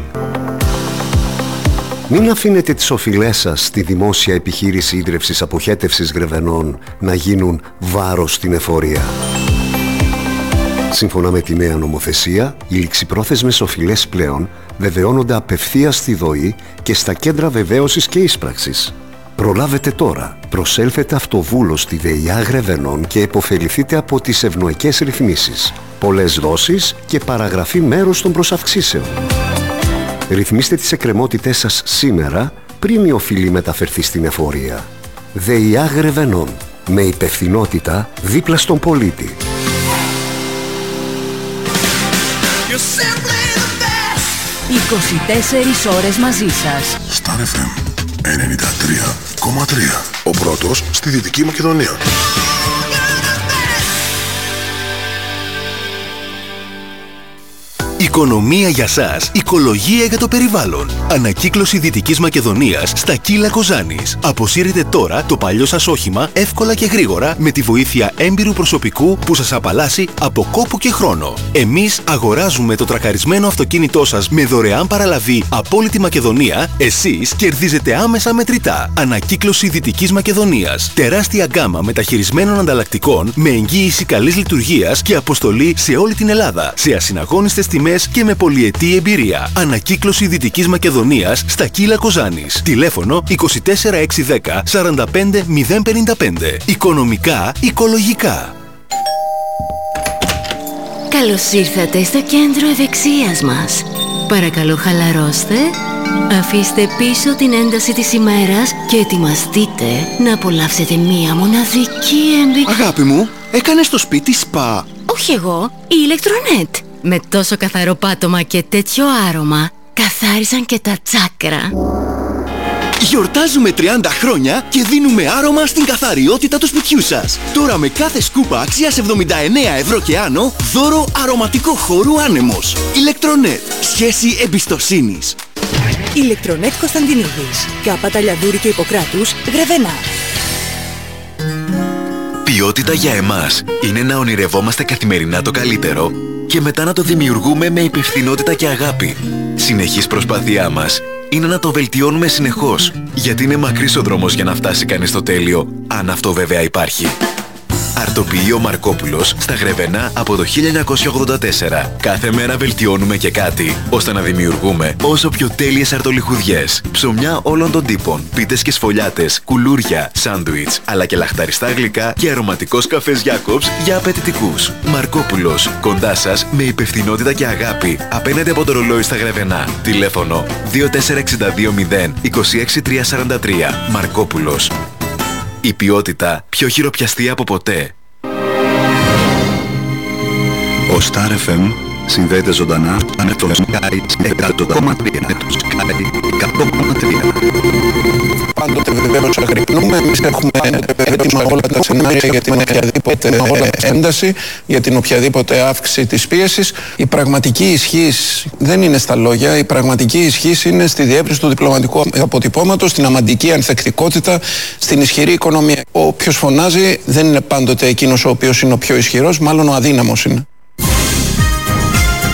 Μην αφήνετε τις οφειλές σας στη δημόσια επιχείρηση ίδρευσης αποχέτευσης Γρεβενών να γίνουν βάρος στην εφορία. Σύμφωνα με τη νέα νομοθεσία, οι ληξιπρόθεσμες οφειλές πλέον βεβαιώνονται απευθείας στη ΔΟΗ και στα κέντρα βεβαίωσης και ίσπραξης. Προλάβετε τώρα. Προσέλθετε αυτοβούλος στη ΔΕΙΑ Γρεβενών και επωφεληθείτε από τις ευνοϊκές ρυθμίσεις. Πολλές δόσεις και παραγραφή μέρους των προσαυξήσεων. Ρυθμίστε τις εκκρεμότητές σας σήμερα πριν η οφειλή μεταφερθεί στην εφορία. ΔΕΙΑ Γρεβενών. Με υπευθυνότητα δίπλα στον πολίτη. είκοσι τέσσερις ώρες μαζί σας. Star εφ εμ ενενήντα τρία κόμμα τρία. Ο πρώτος στη Δυτική Μακεδονία. Οικονομία για σας, οικολογία για το περιβάλλον. Ανακύκλωση Δυτικής Μακεδονίας στα Κύλα Κοζάνης. Αποσύρετε τώρα το παλιό σας όχημα εύκολα και γρήγορα με τη βοήθεια έμπειρου προσωπικού που σας απαλλάσσει από κόπο και χρόνο. Εμείς αγοράζουμε το τρακαρισμένο αυτοκίνητό σας με δωρεάν παραλαβή από όλη τη Μακεδονία. Εσείς κερδίζετε άμεσα μετρητά. Ανακύκλωση Δυτικής Μακεδονίας. Τεράστια γκάμα μεταχειρισμένων ανταλλακτικών με εγγύηση καλής λειτουργίας και αποστολή σε όλη την Ελλάδα. Σε ασυναγώνιστες τιμές και με πολυετή εμπειρία. Ανακύκλωση Δυτικής Μακεδονίας στα Κύλα Κοζάνης. Τηλέφωνο είκοσι τέσσερα εξακόσια δέκα σαράντα πέντε μηδέν πενήντα πέντε. Οικονομικά, οικολογικά. Καλώς ήρθατε στο κέντρο ευεξίας μας. Παρακαλώ χαλαρώστε, αφήστε πίσω την ένταση της ημέρας και ετοιμαστείτε να απολαύσετε μία μοναδική εμπειρία. Αγάπη μου, έκανες το σπίτι σπα? Όχι εγώ, η Ηλεκτρονέτ. Με τόσο καθαρό πάτωμα και τέτοιο άρωμα, καθάρισαν και τα τσάκρα. Γιορτάζουμε τριάντα χρόνια και δίνουμε άρωμα στην καθαριότητα του σπιτιού σας. Τώρα με κάθε σκούπα αξίας εβδομήντα εννέα ευρώ και άνω, δώρο αρωματικό χώρου άνεμος. Ηλεκτρονέτ. Σχέση εμπιστοσύνης. Ηλεκτρονέτ Κωνσταντινίδης. Κάπα Λιαδούρη και Ιπποκράτους, Γρεβενά. Ποιότητα για εμάς είναι να ονειρευόμαστε καθημερινά το καλύτερο και μετά να το δημιουργούμε με υπευθυνότητα και αγάπη. Συνεχής προσπάθειά μας είναι να το βελτιώνουμε συνεχώς, γιατί είναι μακρύς ο δρόμος για να φτάσει κανείς στο τέλειο, αν αυτό βέβαια υπάρχει. Αρτοποιείο Μαρκόπουλος στα Γρεβενά από το χίλια εννιακόσια ογδόντα τέσσερα. Κάθε μέρα βελτιώνουμε και κάτι, ώστε να δημιουργούμε όσο πιο τέλειες αρτολιχουδιές, ψωμιά όλων των τύπων, πίτες και σφολιάτες, κουλούρια, σάντουιτς, αλλά και λαχταριστά γλυκά και αρωματικός καφές Jacobs για απαιτητικούς. Μαρκόπουλος, κοντά σας με υπευθυνότητα και αγάπη, απέναντι από το ρολόι στα Γρεβενά. Τηλέφωνο δύο τέσσερα εξήντα δύο μηδέν είκοσι έξι τριακόσια σαράντα τρία. Μαρκόπουλος. Η ποιότητα πιο χειροπιαστή από ποτέ. Ο Star εφ εμ συνδέεται ζωντανά με το Sky εκατό κόμμα τρία. Πάντοτε βεβαίως αγρυπνούμε, εμείς έχουμε έτοιμα όλα τα σενάρια για την οποιαδήποτε ένταση, για την οποιαδήποτε αύξηση της πίεσης. Η πραγματική ισχύς δεν είναι στα λόγια, η πραγματική ισχύς είναι στη διεύρυνση του διπλωματικού αποτυπώματος, στην αμαντική ανθεκτικότητα, στην ισχυρή οικονομία. Όποιος φωνάζει δεν είναι πάντοτε εκείνος ο οποίος είναι ο πιο ισχυρός, μάλλον ο αδύναμος είναι.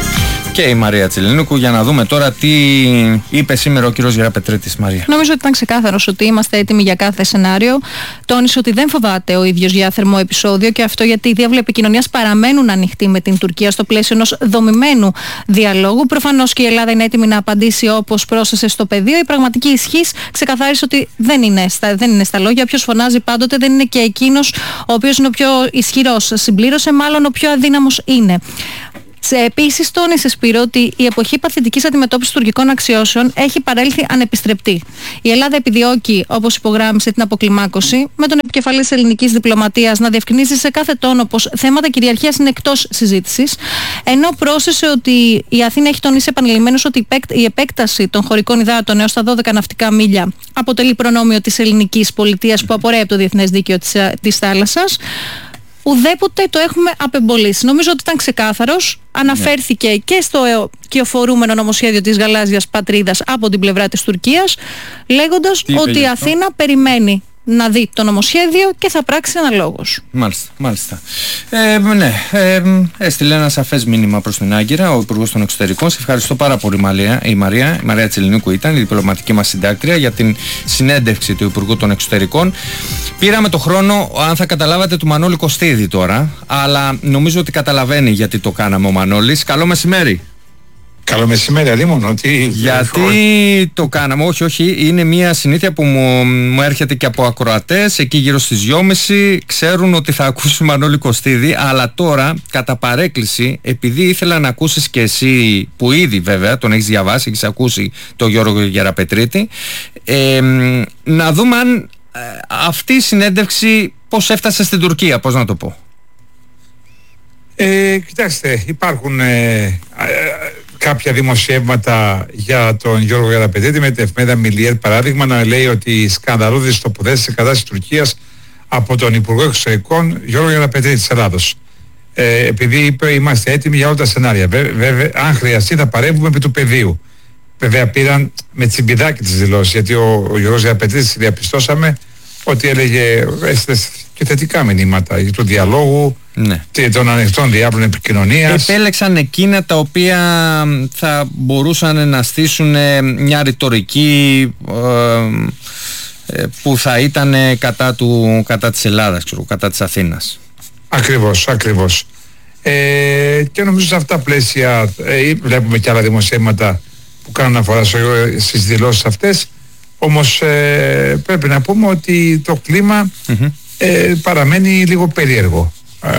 και η Μαρία Τσιλινίκου, για να δούμε τώρα τι είπε σήμερα ο κύριος Γεραπετρίτης. Μαρία. Νομίζω ότι ήταν ξεκάθαρος ότι είμαστε έτοιμοι για κάθε σενάριο. Τόνισε ότι δεν φοβάται ο ίδιος για θερμό επεισόδιο, και αυτό γιατί οι διάβλοι επικοινωνίας παραμένουν ανοιχτοί με την Τουρκία στο πλαίσιο ενός δομημένου διαλόγου. Προφανώς και η Ελλάδα είναι έτοιμη να απαντήσει όπως πρόσθεσε στο πεδίο. Η πραγματική ισχύς ξεκαθάρισε ότι δεν είναι στα, δεν είναι στα λόγια. Όποιος φωνάζει πάντοτε δεν είναι και εκείνος ο οποίος είναι ο πιο ισχυρός. Συμπλήρωσε, μάλλον ο πιο αδύναμος είναι. Επίσης, τόνισε, Σπύρο, ότι η εποχή παθητικής αντιμετώπισης τουρκικών αξιώσεων έχει παρέλθει ανεπιστρεπτή. Η Ελλάδα επιδιώκει, όπως υπογράμμισε, την αποκλιμάκωση, με τον επικεφαλής ελληνικής διπλωματίας να διευκρινίσει σε κάθε τόνο πως θέματα κυριαρχίας είναι εκτός συζήτησης, ενώ πρόσθεσε ότι η Αθήνα έχει τονίσει επανειλημμένως ότι η επέκταση των χωρικών υδάτων έως τα δώδεκα ναυτικά μίλια αποτελεί προνόμιο της ελληνικής πολιτείας που απορρέει από το διεθνές δίκαιο της, της θάλασσας. Ουδέποτε το έχουμε απεμπολίσει. Νομίζω ότι ήταν ξεκάθαρος. Αναφέρθηκε ναι. και στο κυοφορούμενο νομοσχέδιο της γαλάζιας πατρίδας από την πλευρά της Τουρκίας, λέγοντας Τι ότι η Αθήνα περιμένει να δει το νομοσχέδιο και θα πράξει αναλόγως. Μάλιστα, μάλιστα. Ε, ναι, ε, έστειλε ένα σαφές μήνυμα προς την Άγκυρα ο Υπουργός των Εξωτερικών. Σε ευχαριστώ πάρα πολύ, Μαρία. Η Μαρία, η Μαρία Τσιλινίκου ήταν η διπλωματική μας συντάκτρια, για την συνέντευξη του Υπουργού των Εξωτερικών. Πήραμε το χρόνο, αν θα καταλάβατε, του Μανώλη Κωστίδη τώρα, αλλά νομίζω ότι καταλαβαίνει γιατί το κάναμε ο Μανώλης. Καλό μεσημέρι. Καλό μεσημέρι, αδίμονο. Ότι... Γιατί το κάναμε, όχι, όχι, είναι μια συνήθεια που μου, μου έρχεται και από ακροατές, εκεί γύρω στις δυόμιση, ξέρουν ότι θα ακούσει Μανώλη Κωστίδη, αλλά τώρα, κατά παρέκκληση, επειδή ήθελα να ακούσεις και εσύ, που ήδη βέβαια τον έχεις διαβάσει, έχεις ακούσει τον Γιώργο Γεραπετρίτη, ε, να δούμε αν ε, αυτή η συνέντευξη πώς έφτασε στην Τουρκία, πώς να το πω. Ε, κοιτάξτε, υπάρχουν ε, ε, κάποια δημοσιεύματα για τον Γιώργο Γεραπετρίτη, με την εφημερίδα Μιλιέρ παράδειγμα, να λέει ότι σκανδαλώδεις τοποθέτηση σε κατάσταση Τουρκίας από τον Υπουργό Εξωτερικών Γιώργο Γεραπετρίτη της Ελλάδος. Ε, επειδή είπε είμαστε έτοιμοι για όλα τα σενάρια. Βέβαια, αν χρειαστεί θα παρέμβουμε επί του πεδίου. Βέβαια πήραν με τσιμπιδάκι τις δηλώσεις, γιατί ο, ο Γιώργος Γεραπετρίτης διαπιστώσαμε ότι έλεγε και θετικά μηνύματα για τον διαλόγου, ναι. των ανοιχτών διάβλων επικοινωνίας. Επέλεξαν εκείνα τα οποία θα μπορούσαν να στήσουν μια ρητορική ε, που θα ήταν κατά, του, κατά της Ελλάδας, ξέρω, κατά της Αθήνας. Ακριβώς, ακριβώς. Ε, και νομίζω σε αυτά τα πλαίσια ε, βλέπουμε και άλλα δημοσιεύματα που κάνουν αφορά στις δηλώσεις αυτές. Όμως ε, πρέπει να πούμε ότι το κλίμα mm-hmm. ε, παραμένει λίγο περίεργο.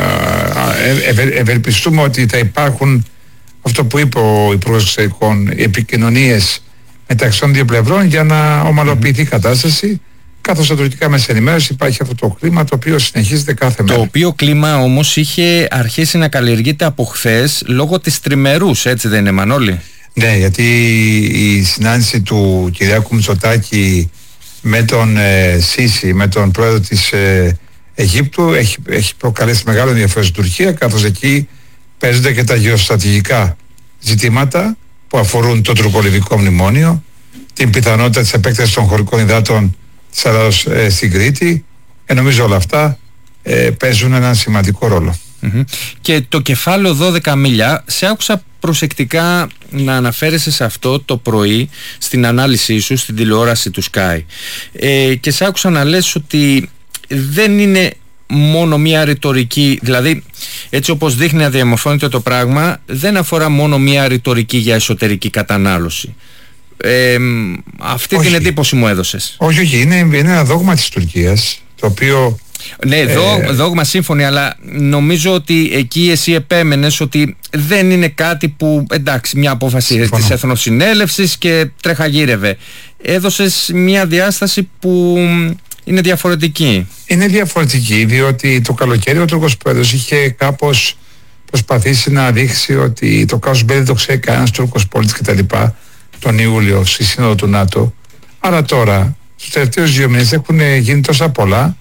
Ε, ευε, ευελπιστούμε ότι θα υπάρχουν, αυτό που είπε ο Υπουργός Εξωτερικών, επικοινωνίες μεταξύ των δύο πλευρών για να ομαλοποιηθεί η κατάσταση, καθώς στα τουρκικά μέσα ενημέρωση υπάρχει αυτό το κλίμα το οποίο συνεχίζεται κάθε μέρα. Το οποίο κλίμα όμως είχε αρχίσει να καλλιεργείται από χθες λόγω της τριμερούς, έτσι δεν είναι, Μανώλη? Ναι, γιατί η συνάντηση του Κυριάκου Μητσοτάκη με τον ε, Σίση, με τον πρόεδρο της ε, Αιγύπτου, έχει, έχει προκαλέσει μεγάλο ενδιαφέρον στην Τουρκία, καθώς εκεί παίζονται και τα γεωστρατηγικά ζητήματα που αφορούν το τουρκολιβικό μνημόνιο, την πιθανότητα της επέκτασης των χωρικών υδάτων της Ελλάδος ε, στην Κρήτη. Ε, νομίζω όλα αυτά ε, παίζουν έναν σημαντικό ρόλο. Mm-hmm. Και το κεφάλαιο δώδεκα μίλια, σε άκουσα προσεκτικά να αναφέρεσαι σε αυτό το πρωί στην ανάλυση σου στην τηλεόραση του Sky, ε, και σε άκουσα να λες ότι δεν είναι μόνο μια ρητορική, δηλαδή έτσι όπως δείχνει να διαμορφώνεται το πράγμα, δεν αφορά μόνο μια ρητορική για εσωτερική κατανάλωση. Ε, αυτή όχι. την εντύπωση μου έδωσες. Όχι, όχι, είναι, είναι ένα δόγμα της Τουρκίας, το οποίο... Ναι, ε... δό, δόγμα σύμφωνοι, αλλά νομίζω ότι εκεί εσύ επέμενες ότι δεν είναι κάτι που, εντάξει, μια απόφαση Συμφωνώ. της Εθνοσυνέλευσης και τρεχαγύρευε. Έδωσες μια διάσταση που είναι διαφορετική. Είναι διαφορετική, διότι το καλοκαίρι ο Τούρκος πρόεδρος είχε κάπως προσπαθήσει να δείξει ότι το κάος μπέλι το ξέρει κανένας Τούρκος πολίτης κτλ. Τον Ιούλιο στη Σύνοδο του ΝΑΤΟ. Αλλά τώρα, στους τελευταίους δύο μήνες έχουν γίνει τόσα πολλά,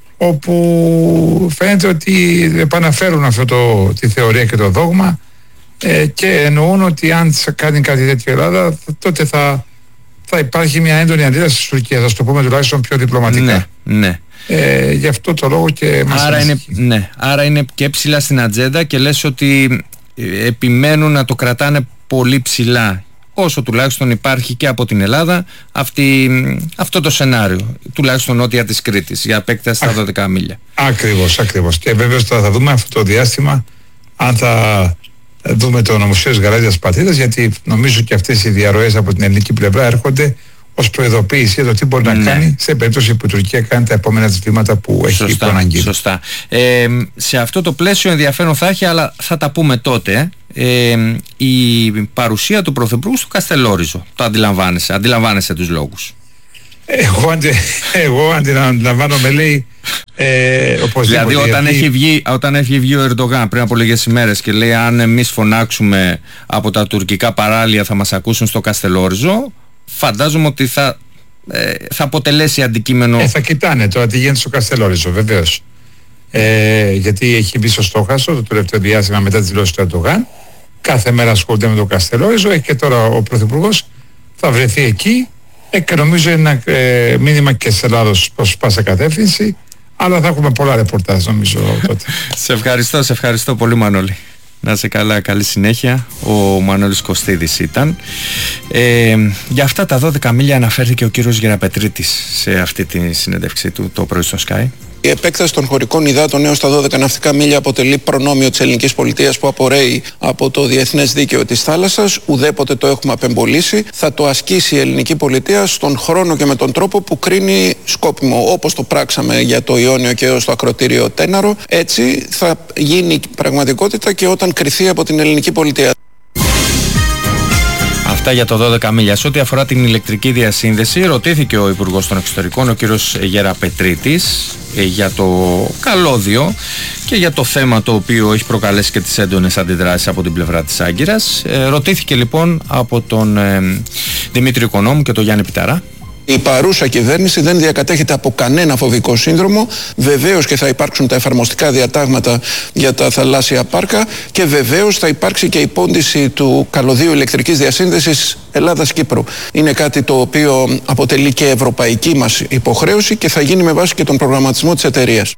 όπου φαίνεται ότι επαναφέρουν αυτό το, τη θεωρία και το δόγμα ε, και εννοούν ότι αν κάνει κάτι τέτοιο η Ελλάδα, τότε θα, θα υπάρχει μια έντονη αντίδραση στην Τουρκία, θα το πούμε τουλάχιστον πιο διπλωματικά. Ναι, ναι. Ε, γι' αυτό το λόγο και μας άρα είναι, ναι, άρα είναι και ψηλά στην ατζέντα και λες ότι επιμένουν να το κρατάνε πολύ ψηλά, όσο τουλάχιστον υπάρχει και από την Ελλάδα αυτή, αυτό το σενάριο, τουλάχιστον νότια της Κρήτης, για επέκταση στα δώδεκα μίλια. Ακριβώς, ακριβώς. Και βέβαιως θα, θα δούμε αυτό το διάστημα αν θα δούμε το νομοσχέδιο γαλάζιας πατρίδας, γιατί νομίζω και αυτές οι διαρροές από την ελληνική πλευρά έρχονται ως προειδοποίηση για το τι μπορεί να ναι. κάνει σε περίπτωση που η Τουρκία κάνει τα επόμενα βήματα που σωστά, έχει προαναγγείλει. Σωστά. Ε, σε αυτό το πλαίσιο ενδιαφέρον θα έχει, αλλά θα τα πούμε τότε. Ε, η παρουσία του Πρωθυπουργού στο Καστελόριζο. Το αντιλαμβάνεσαι, αντιλαμβάνεσαι τους λόγους. Εγώ, αντι, εγώ αντιλαμβάνομαι, λέει, ε, δηλαδή όταν έχει, βγει, όταν έχει βγει ο Ερντογάν πριν από λίγες ημέρες και λέει αν εμείς φωνάξουμε από τα τουρκικά παράλια θα μας ακούσουν στο Καστελόριζο, φαντάζομαι ότι θα, ε, θα αποτελέσει αντικείμενο. Ε, θα κοιτάνε τώρα τι γίνεται στο Καστελόριζο, βεβαίως. Ε, γιατί έχει μπει στο στόχαστρο το τελευταίο διάστημα μετά τις δηλώσεις του Ερντογάν. Κάθε μέρα ασχολείται με το Καστελόριζο. Έχει και τώρα ο Πρωθυπουργός θα βρεθεί εκεί. Ε, και νομίζω είναι ένα ε, μήνυμα και της Ελλάδος προς πάσα κατεύθυνση. Αλλά θα έχουμε πολλά ρεπορτάζ νομίζω τότε. Σε ευχαριστώ, σε ευχαριστώ πολύ Μανώλη. Να είσαι καλά, καλή συνέχεια. Ο Μανώλης Κωστίδης ήταν. Ε, για αυτά τα δώδεκα μίλια αναφέρθηκε ο κύριος Γεραπετρίτης σε αυτή τη συνέντευξή του το πρωί στο Sky. Η επέκταση των χωρικών υδάτων έως τα δώδεκα ναυτικά μίλια αποτελεί προνόμιο της ελληνικής πολιτείας που απορρέει από το διεθνές δίκαιο της θάλασσας. Ουδέποτε το έχουμε απεμπολίσει. Θα το ασκήσει η ελληνική πολιτεία στον χρόνο και με τον τρόπο που κρίνει σκόπιμο. Όπως το πράξαμε για το Ιόνιο και έως το ακροτήριο Τέναρο, έτσι θα γίνει πραγματικότητα και όταν κριθεί από την ελληνική πολιτεία. Αυτά για το δώδεκα μίλια. Σε ό,τι αφορά την ηλεκτρική διασύνδεση, ρωτήθηκε ο Υπουργός των Εξωτερικών, ο κύριος Γεραπετρίτης, για το καλώδιο και για το θέμα το οποίο έχει προκαλέσει και τις έντονες αντιδράσεις από την πλευρά της Άγκυρας. Ε, ρωτήθηκε λοιπόν από τον ε, Δημήτρη Οικονόμου και τον Γιάννη Πιταρά. Η παρούσα κυβέρνηση δεν διακατέχεται από κανένα φοβικό σύνδρομο. Βεβαίως και θα υπάρξουν τα εφαρμοστικά διατάγματα για τα θαλάσσια πάρκα και βεβαίως θα υπάρξει και η πόντιση του καλωδίου ηλεκτρικής διασύνδεσης Ελλάδας-Κύπρου. Είναι κάτι το οποίο αποτελεί και ευρωπαϊκή μας υποχρέωση και θα γίνει με βάση και τον προγραμματισμό της εταιρείας.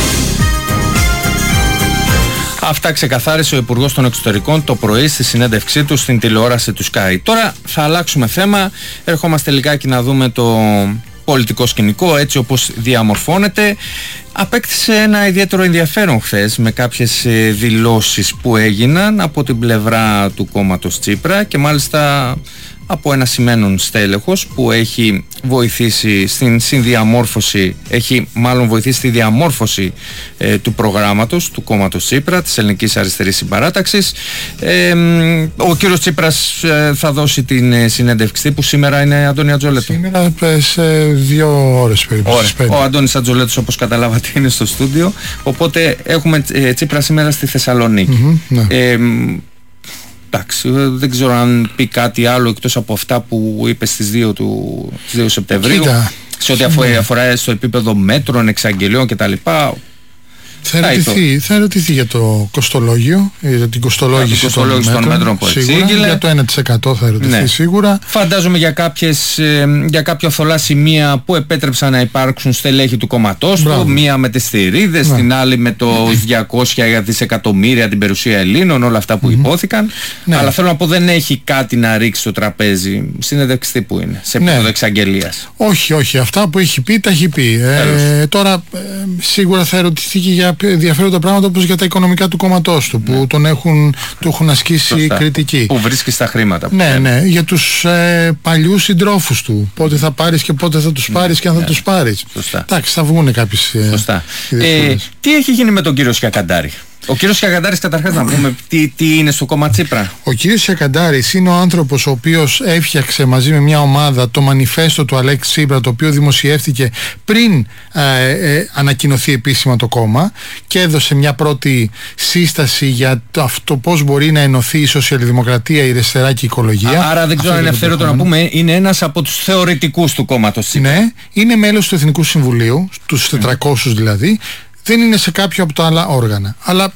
Αυτά ξεκαθάρισε ο Υπουργός των Εξωτερικών το πρωί στη συνέντευξή του στην τηλεόραση του Sky. Τώρα θα αλλάξουμε θέμα. Ερχόμαστε λιγάκι να δούμε το πολιτικό σκηνικό έτσι όπως διαμορφώνεται. Απέκτησε ένα ιδιαίτερο ενδιαφέρον χθες με κάποιες δηλώσεις που έγιναν από την πλευρά του κόμματος Τσίπρα και μάλιστα από ένα σημαίνον στέλεχος που έχει βοηθήσει στην συνδιαμόρφωση, έχει μάλλον βοηθήσει στη διαμόρφωση ε, του προγράμματος του κόμματος Τσίπρα, της Ελληνικής Αριστερής Συμπαράταξης. Ε, ο κύριος Τσίπρας ε, θα δώσει την ε, συνέντευξη που σήμερα είναι Αντώνη Ατζολέτου. Σήμερα σε δύο ώρες περίπου. Ο Αντώνης Ατζολέτος όπως καταλάβατε είναι στο στούντιο, οπότε έχουμε ε, Τσίπρα σήμερα στη Θεσσαλονίκη. Mm-hmm, ναι. ε, Εντάξει, δεν ξέρω αν πει κάτι άλλο εκτός από αυτά που είπε στις δύο, του, στις δύο Σεπτεμβρίου. Κοίτα, σε ό,τι αφορά, αφορά στο επίπεδο μέτρων, εξαγγελιών κτλ. Θα ερωτηθεί, θα ερωτηθεί για το κοστολόγιο, για την κοστολόγηση, των, μέτρων, των μέτρων που σίγουρα, για το ένα τοις εκατό θα ερωτηθεί, ναι, σίγουρα. Φαντάζομαι για, κάποιες, για κάποια θολά σημεία που επέτρεψαν να υπάρξουν στελέχη του κομματός του, μία με τις θηρίδες, ναι, την άλλη με το διακόσια δισεκατομμύρια την περιουσία Ελλήνων, όλα αυτά που mm-hmm. υπόθηκαν. Ναι. Αλλά θέλω να πω δεν έχει κάτι να ρίξει στο τραπέζι. Συνέντευξη που είναι, σε επίπεδο, ναι, εξαγγελίας. Όχι, όχι, αυτά που έχει πει τα έχει πει. Ε, τώρα ε, σίγουρα θα ερωτηθεί και για ενδιαφέροντα πράγματα όπως για τα οικονομικά του κόμματός του, ναι, που τον έχουν, του έχουν ασκήσει σωστά κριτική. Που βρίσκει στα χρήματα. Που ναι, ναι, για τους ε, παλιούς συντρόφους του. Πότε θα πάρεις και πότε θα τους ναι, πάρεις και αν ναι, θα τους πάρεις. Εντάξει, θα βγουν κάποιες ε, ε, τι έχει γίνει με τον κύριο Σιακαντάρη? Ο κύριος Σιακαντάρης, καταρχάς να πούμε τι, τι είναι στο κόμμα Τσίπρα. Ο κύριος Σιακαντάρης είναι ο άνθρωπος ο οποίος έφτιαξε μαζί με μια ομάδα το μανιφέστο του Αλέξη Τσίπρα, το οποίο δημοσιεύτηκε πριν ε, ε, ανακοινωθεί επίσημα το κόμμα και έδωσε μια πρώτη σύσταση για το, αυτό πώς μπορεί να ενωθεί η σοσιαλδημοκρατία, η αριστερά και η οικολογία. Άρα δεν ξέρω αν είναι ευθέρωτο να πούμε, είναι ένας από τους θεωρητικούς του κόμματος Τσίπρα. Ναι, είναι μέλος του Εθνικού Συμβουλίου, τους τετρακόσιους δηλαδή. Δεν είναι σε κάποιο από τα άλλα όργανα. Αλλά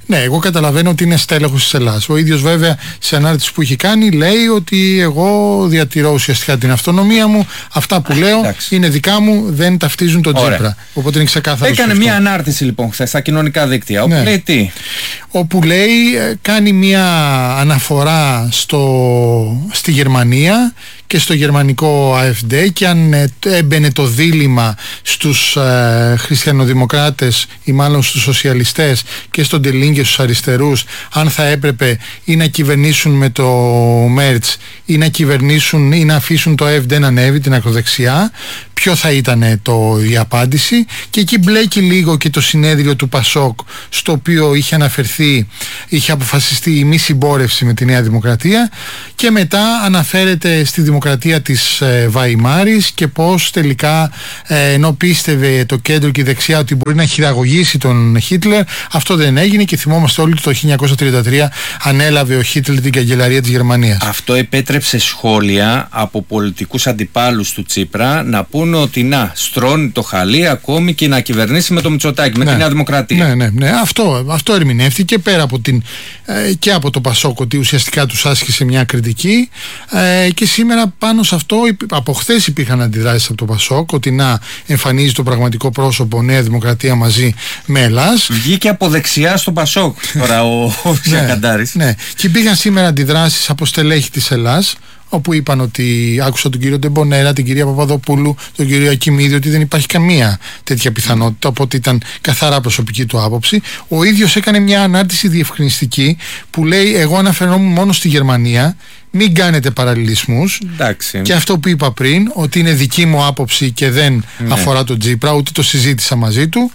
Ναι, εγώ καταλαβαίνω ότι είναι στέλεχος της Ελλάδας. Ο ίδιος βέβαια σε ανάρτηση που έχει κάνει λέει ότι εγώ διατηρώ ουσιαστικά την αυτονομία μου, αυτά που λέω εντάξει. είναι δικά μου, δεν ταυτίζουν τον Τσίπρα. Οπότε είναι ξεκάθαρο. Έκανε μια ανάρτηση λοιπόν χθες στα κοινωνικά δίκτυα, όπου ναι. λέει τι. Όπου λέει, κάνει μια αναφορά στο, στη Γερμανία και στο γερμανικό AfD, και αν ε, έμπαινε το δίλημμα στους ε, χριστιανοδημοκράτες ή μάλλον στους σοσιαλιστές και στον Τελίν και στους αριστερούς, αν θα έπρεπε ή να κυβερνήσουν με το Μέρτς ή να κυβερνήσουν ή να αφήσουν το AfD να ανέβει, την ακροδεξιά, ποιο θα ήταν το, η απάντηση. Και εκεί μπλέκει λίγο και το συνέδριο του Πασόκ, στο οποίο είχε αναφερθεί, είχε αποφασιστεί η μη συμπόρευση με τη Νέα Δημοκρατία, και μετά αναφέρεται στη δημοκρατία της ε, Βαϊμάρης και πως τελικά ε, ενώ πίστευε το κέντρο και η δεξιά ότι μπορεί να χειραγωγήσει τον Χίτλερ, αυτό δεν έγινε, και θυμόμαστε όλοι ότι το χίλια εννιακόσια τριάντα τρία ανέλαβε ο Χίτλερ την καγκελαρία της Γερμανίας. Αυτό επέτρεψε σχόλια από πολιτικούς αντιπάλους του Τσίπρα να πούνε ότι να στρώνει το χαλί ακόμη και να κυβερνήσει με το Μητσοτάκη, με ναι, τη Νέα Δημοκρατία. Ναι, ναι, ναι. Αυτό, αυτό ερμηνεύτηκε πέρα από την, ε, και από το Πασόκ, ότι ουσιαστικά τους άσκησε μια κριτική, ε, και σήμερα πάνω σε αυτό, από χθες υπήρχαν αντιδράσεις από το Πασόκ, ότι να εμφανίζει το πραγματικό πρόσωπο Νέα Δημοκρατία μαζί με Ελλάς. Βγήκε από δεξιά στο Πασόκ τώρα ο, ο Σιακαντάρης. Ναι, ναι. Και υπήρχαν σήμερα αντιδράσεις από στελέχη της Ελλάς, όπου είπαν ότι άκουσα τον κύριο Ντεμπονέρα, την κυρία Παπαδοπούλου, τον κύριο Ακιμίδη, ότι δεν υπάρχει καμία τέτοια πιθανότητα, οπότε ήταν καθαρά προσωπική του άποψη. Ο ίδιος έκανε μια ανάρτηση διευκρινιστική που λέει, εγώ αναφερόμουν μόνο στη Γερμανία, μην κάνετε παραλληλισμούς. Εντάξει. Και αυτό που είπα πριν, ότι είναι δική μου άποψη και δεν ναι. αφορά τον Τσίπρα, ούτε το συζήτησα μαζί του.